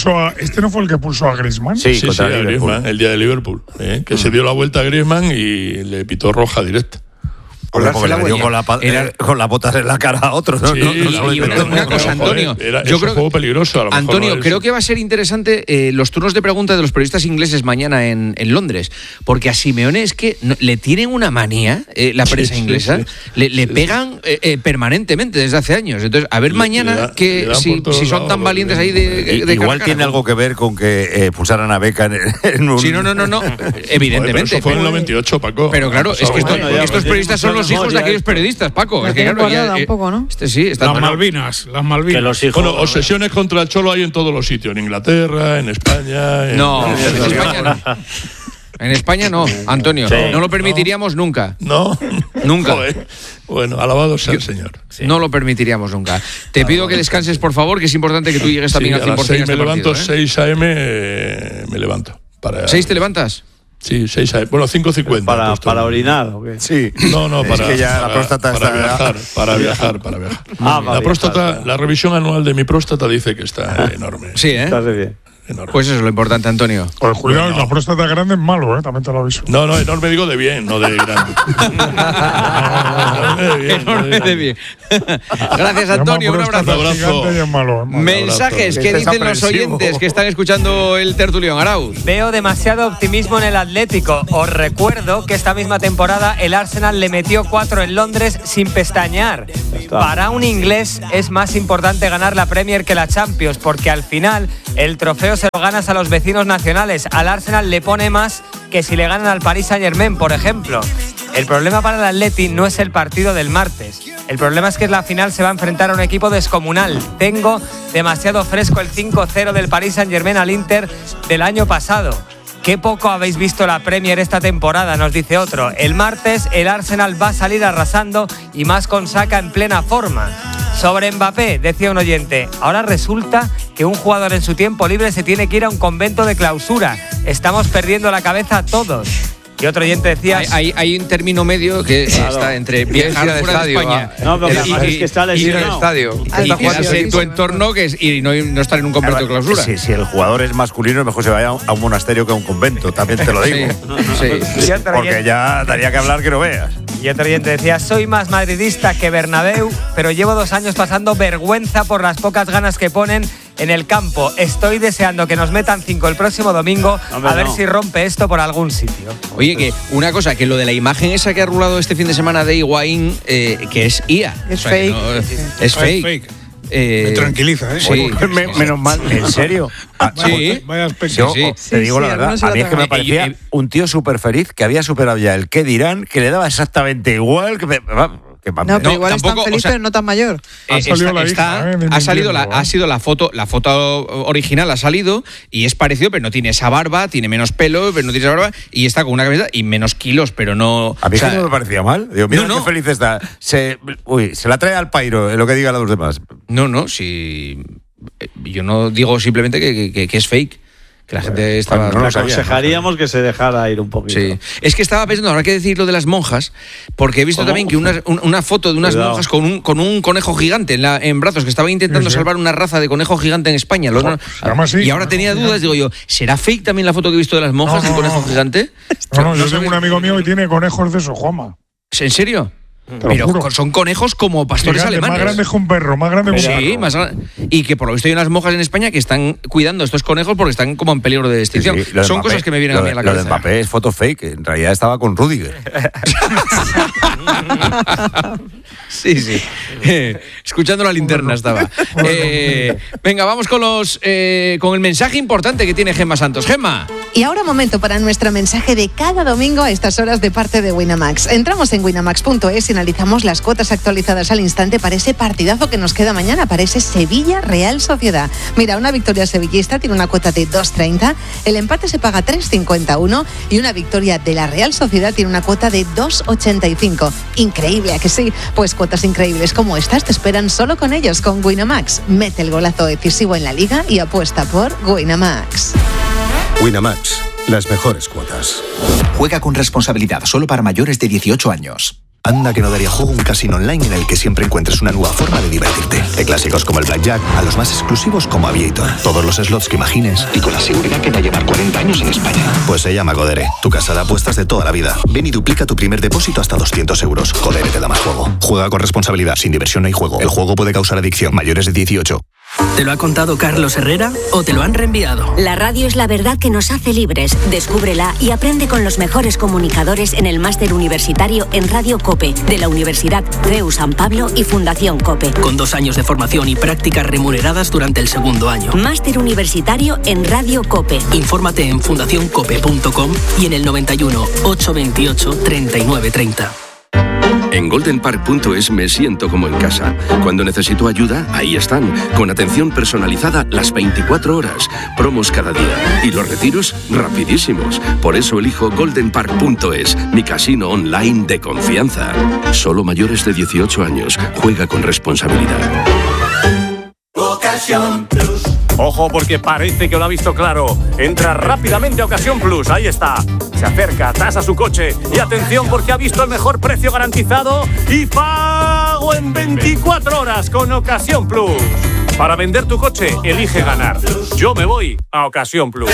[SPEAKER 1] que expulsó a Griezmann.
[SPEAKER 10] Sí, a Griezmann, el día de Liverpool, que se dio la vuelta a Griezmann y le pitó roja directa.
[SPEAKER 8] Porque le dio con las botas en la cara a otro. ¿No?
[SPEAKER 5] Sí, y una cosa, Antonio.
[SPEAKER 10] Yo creo que peligroso. A lo
[SPEAKER 5] Antonio, creo que va a ser interesante los turnos de preguntas de los periodistas ingleses mañana en Londres, porque a Simeone es que le tienen una manía, la prensa inglesa, le pegan permanentemente desde hace años. Entonces, a ver mañana si son tan valientes ahí de
[SPEAKER 8] igual tiene algo que ver con que pulsaran a Beca en un...
[SPEAKER 5] Sí, no, evidentemente.
[SPEAKER 10] Eso fue en el 98, Paco.
[SPEAKER 5] Pero claro, es que estos periodistas son los hijos de aquellos periodistas, Paco. Es que claro,
[SPEAKER 4] tampoco, ¿no?
[SPEAKER 12] Las Malvinas.
[SPEAKER 10] Bueno, obsesiones contra el Cholo hay en todos los sitios, en Inglaterra, en España.
[SPEAKER 5] En España no. En España no, Antonio. Sí, no lo permitiríamos nunca.
[SPEAKER 10] No.
[SPEAKER 5] Nunca.
[SPEAKER 10] Joder. Bueno, alabado sea el Señor.
[SPEAKER 5] Sí. No lo permitiríamos nunca. Te pido que descanses, por favor, que es importante que tú llegues también al 100%.
[SPEAKER 10] A las 6 me levanto,
[SPEAKER 5] partido,
[SPEAKER 10] 6 AM me levanto.
[SPEAKER 5] ¿6 te levantas?
[SPEAKER 10] Sí, 6 AM. Bueno, 5:50.
[SPEAKER 7] ¿Para orinar o qué?
[SPEAKER 8] Sí.
[SPEAKER 10] No, para,
[SPEAKER 8] es que ya la próstata
[SPEAKER 10] para viajar. La próstata, la revisión anual de mi próstata dice que está enorme.
[SPEAKER 5] Sí, ¿eh?
[SPEAKER 7] Está bien.
[SPEAKER 10] Enorme.
[SPEAKER 5] Pues eso es lo importante, Antonio.
[SPEAKER 1] Pues cuidado, la próstata grande es malo, también te lo aviso.
[SPEAKER 10] No, enorme digo de bien, no de grande.
[SPEAKER 5] Enorme de bien. Gracias, Antonio, un abrazo. Mensajes, ¿qué dicen los oyentes que están escuchando el tertulión? Arauz.
[SPEAKER 13] Veo demasiado optimismo en el Atlético. Os recuerdo que esta misma temporada el Arsenal le metió 4 en Londres sin pestañear. Para un inglés es más importante ganar la Premier que la Champions, porque al final el trofeo se lo ganas a los vecinos nacionales. Al Arsenal le pone más que si le ganan al Paris Saint-Germain, por ejemplo. El problema para el Atleti no es el partido del martes. El problema es que la final se va a enfrentar a un equipo descomunal. Tengo demasiado fresco el 5-0 del Paris Saint-Germain al Inter del año pasado. Qué poco habéis visto la Premier esta temporada, nos dice otro. El martes el Arsenal va a salir arrasando y más con Saka en plena forma. Sobre Mbappé, decía un oyente, ahora resulta que un jugador en su tiempo libre se tiene que ir a un convento de clausura. Estamos perdiendo la cabeza todos. Y otro oyente decía...
[SPEAKER 5] Hay un término medio que está entre viajar fuera de España
[SPEAKER 7] es que está
[SPEAKER 5] ir al estadio y quedarse en tu entorno y no estar en un convento de clausura.
[SPEAKER 8] Si el jugador es masculino, mejor se vaya a un monasterio que a un convento, también te lo digo.
[SPEAKER 5] Sí.
[SPEAKER 8] Porque ya daría que hablar que no veas.
[SPEAKER 13] Y otro oyente decía, soy más madridista que Bernabéu, pero llevo 2 años pasando vergüenza por las pocas ganas que ponen en el campo. Estoy deseando que nos metan 5 el próximo domingo, a ver si rompe esto por algún sitio.
[SPEAKER 5] Oye, que una cosa, que lo de la imagen esa que ha rulado este fin de semana de Higuaín, que es IA.
[SPEAKER 4] Es fake.
[SPEAKER 5] Es fake.
[SPEAKER 12] Me tranquiliza, ¿eh?
[SPEAKER 5] Sí,
[SPEAKER 8] menos mal. ¿En serio?
[SPEAKER 5] Sí.
[SPEAKER 12] Vaya aspecto.
[SPEAKER 8] Te digo la verdad, a mí es que me parecía un tío súper feliz que había superado ya el qué dirán, que le daba exactamente igual que...
[SPEAKER 4] No, pero igual tampoco, es tan feliz, pero no tan mayor.
[SPEAKER 5] Ha salido la foto original ha salido y es parecido, pero no tiene esa barba, tiene menos pelo, pero no tiene esa barba y está con una camiseta y menos kilos, pero no...
[SPEAKER 8] A mí no me parecía mal. Digo, mira qué feliz está. Se la trae al pairo, en lo que digan los demás.
[SPEAKER 5] No, si... Yo no digo simplemente que es fake. Que la gente estaba...
[SPEAKER 7] No aconsejaríamos que se dejara ir un poquito.
[SPEAKER 5] Sí. Es que estaba pensando, habrá que decir lo de las monjas, porque he visto también que una foto de unas monjas con un conejo gigante en brazos, que estaba intentando salvar una raza de conejo gigante en España. Y ahora tenía dudas, digo yo, ¿será fake también la foto que he visto de las monjas del conejo gigante?
[SPEAKER 1] No, yo tengo un amigo mío que tiene conejos de esos, Juanma.
[SPEAKER 5] ¿En serio? Pero son conejos como pastores alemanes.
[SPEAKER 1] Más grandes que un perro, más grande que un perro.
[SPEAKER 5] Sí, más grande. Y que por lo visto hay unas monjas en España que están cuidando estos conejos porque están como en peligro de extinción. Sí, son cosas que me vienen a mí a la cabeza.
[SPEAKER 8] Lo de Mbappé es foto fake, en realidad estaba con Rüdiger.
[SPEAKER 5] Sí. Escuchando la linterna estaba. Venga, vamos con el mensaje importante que tiene Gemma Santos. Gemma.
[SPEAKER 14] Y ahora momento para nuestro mensaje de cada domingo a estas horas de parte de Winamax. Entramos en winamax.es y analizamos las cuotas actualizadas al instante para ese partidazo que nos queda mañana, para ese Sevilla-Real Sociedad. Mira, una victoria sevillista tiene una cuota de 2,30, el empate se paga 3,51 y una victoria de la Real Sociedad tiene una cuota de 2,85. Increíble, ¿a que sí? Pues cuotas increíbles como estas te esperan solo con ellos, con Winamax. Mete el golazo decisivo en la liga y apuesta por Winamax.
[SPEAKER 17] Winamax, las mejores cuotas.
[SPEAKER 24] Juega con responsabilidad, solo para mayores de 18 años.
[SPEAKER 17] Anda que no daría juego un casino online en el que siempre encuentres una nueva forma de divertirte. De clásicos como el Blackjack a los más exclusivos como Aviator. Todos los slots que imagines y con la seguridad que va a llevar 40 años en España. Pues se llama Codere, tu casa de apuestas de toda la vida. Ven y duplica tu primer depósito hasta 200 euros. Codere te da más juego. Juega con responsabilidad. Sin diversión no hay juego. El juego puede causar adicción. Mayores de 18.
[SPEAKER 19] ¿Te lo ha contado Carlos Herrera o te lo han reenviado?
[SPEAKER 22] La radio es la verdad que nos hace libres. Descúbrela y aprende con los mejores comunicadores en el máster universitario en Radio COPE de la Universidad CEU San Pablo y Fundación COPE.
[SPEAKER 19] Con 2 años de formación y prácticas remuneradas durante el segundo año.
[SPEAKER 22] Máster universitario en Radio COPE.
[SPEAKER 19] Infórmate en fundacioncope.com y en el 91 828 3930.
[SPEAKER 20] En goldenpark.es me siento como en casa. Cuando necesito ayuda, ahí están, con atención personalizada las 24 horas, promos cada día y los retiros rapidísimos. Por eso elijo goldenpark.es, mi casino online de confianza. Solo mayores de 18 años. Juega con responsabilidad.
[SPEAKER 24] Ocasión Plus. Ojo porque parece que lo ha visto claro. Entra rápidamente a Ocasión Plus, ahí está. Se acerca, tasa su coche y atención porque ha visto el mejor precio garantizado y pago en 24 horas con Ocasión Plus. Para vender tu coche, elige ganar. Yo me voy a Ocasión Plus.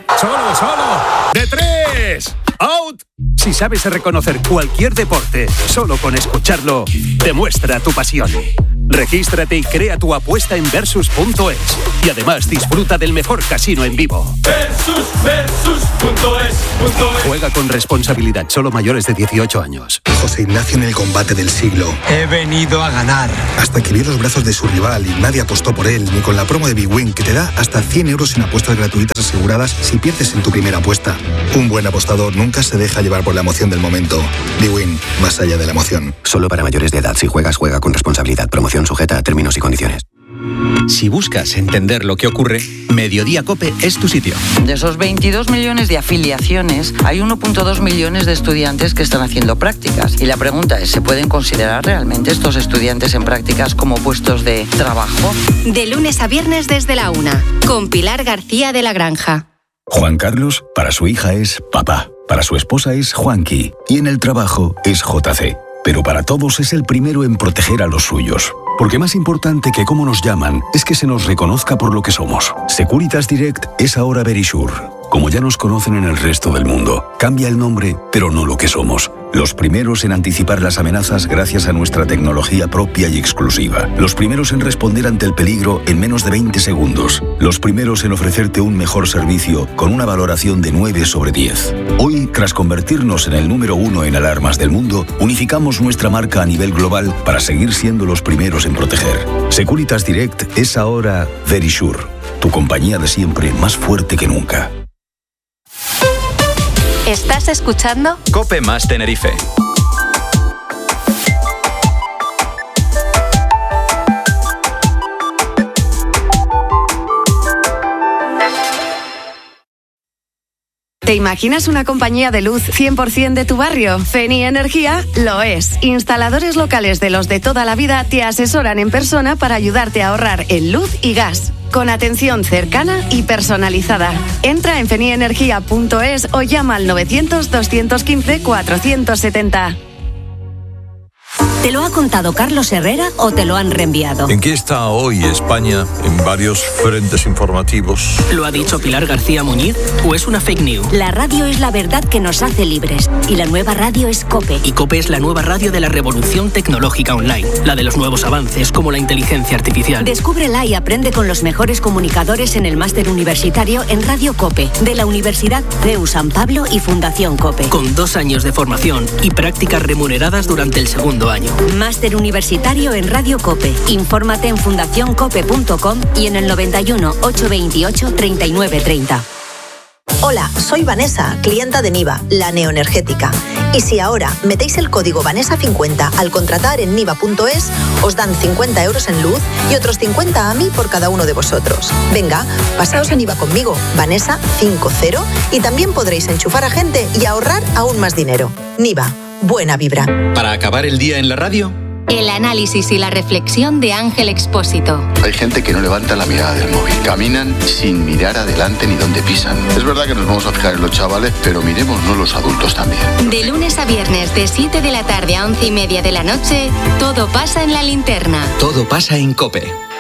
[SPEAKER 25] ¡Solo! ¡De 3! ¡Out! Si sabes reconocer cualquier deporte, solo con escucharlo, demuestra tu pasión. Regístrate y crea tu apuesta en Versus.es. Y además disfruta del mejor casino en vivo.
[SPEAKER 24] Versus.es.
[SPEAKER 25] Juega con responsabilidad, solo mayores de 18 años.
[SPEAKER 26] José Ignacio en el combate del siglo.
[SPEAKER 25] He venido a ganar.
[SPEAKER 26] Hasta que vio los brazos de su rival y nadie apostó por él, ni con la promo de Big Win, que te da hasta 100 euros en apuestas gratuitas aseguradas si pierdes en tu primera apuesta. Un buen apostador nunca se deja llevar por la emoción del momento. Big Win, más allá de la emoción.
[SPEAKER 27] Solo para mayores de edad. Si juegas, juega con responsabilidad. Promoción sujeta a términos y condiciones.
[SPEAKER 3] Si buscas entender lo que ocurre, Mediodía COPE es tu sitio.
[SPEAKER 28] De esos 22 millones de afiliaciones, hay 1,2 millones de estudiantes que están haciendo prácticas. Y la pregunta es, ¿se pueden considerar realmente estos estudiantes en prácticas como puestos de trabajo?
[SPEAKER 18] De lunes a viernes desde la 1, con Pilar García de la Granja.
[SPEAKER 29] Juan Carlos, para su hija es papá. Para su esposa es Juanqui. Y en el trabajo es JC. Pero para todos es el primero en proteger a los suyos. Porque más importante que cómo nos llaman es que se nos reconozca por lo que somos. Securitas Direct es ahora Verisure. Como ya nos conocen en el resto del mundo, cambia el nombre, pero no lo que somos. Los primeros en anticipar las amenazas gracias a nuestra tecnología propia y exclusiva. Los primeros en responder ante el peligro en menos de 20 segundos. Los primeros en ofrecerte un mejor servicio con una valoración de 9 sobre 10. Hoy, tras convertirnos en el número 1 en alarmas del mundo, unificamos nuestra marca a nivel global para seguir siendo los primeros en proteger. Securitas Direct es ahora Verisure, tu compañía de siempre más fuerte que nunca.
[SPEAKER 18] ¿Estás escuchando?
[SPEAKER 3] COPE más Tenerife.
[SPEAKER 18] ¿Te imaginas una compañía de luz 100% de tu barrio? Feni Energía lo es. Instaladores locales de los de toda la vida te asesoran en persona para ayudarte a ahorrar en luz y gas. Con atención cercana y personalizada. Entra en fenienergia.es o llama al 900-215-470.
[SPEAKER 22] ¿Te lo ha contado Carlos Herrera o te lo han reenviado?
[SPEAKER 30] ¿En qué está hoy España en varios frentes informativos?
[SPEAKER 19] ¿Lo ha dicho Pilar García Muñiz o es una fake news?
[SPEAKER 22] La radio es la verdad que nos hace libres y la nueva radio es COPE.
[SPEAKER 19] Y COPE es la nueva radio de la revolución tecnológica online, la de los nuevos avances como la inteligencia artificial.
[SPEAKER 22] Descúbrela y aprende con los mejores comunicadores en el máster universitario en Radio COPE de la Universidad CEU San Pablo y Fundación COPE.
[SPEAKER 19] Con 2 años de formación y prácticas remuneradas durante el segundo año.
[SPEAKER 22] Máster universitario en Radio COPE. Infórmate en fundacioncope.com y en el 91 828 3930.
[SPEAKER 31] Hola, soy Vanessa, clienta de Niva, la neoenergética. Y si ahora metéis el código Vanessa50 al contratar en niva.es, os dan 50 euros en luz y otros 50 a mí por cada uno de vosotros. Venga, pasaos a Niva conmigo, Vanessa50, y también podréis enchufar a gente y ahorrar aún más dinero. Niva. Buena vibra.
[SPEAKER 3] Para acabar el día en la radio,
[SPEAKER 2] El análisis y la reflexión de Ángel Expósito.
[SPEAKER 6] Hay gente que no levanta la mirada del móvil. Caminan sin mirar adelante ni dónde pisan. Es verdad que nos vamos a fijar en los chavales, pero miremosnos los adultos también.
[SPEAKER 2] De lunes a viernes, de 7 de la tarde a 11:30 de la noche, todo pasa en La Linterna.
[SPEAKER 3] Todo pasa en COPE.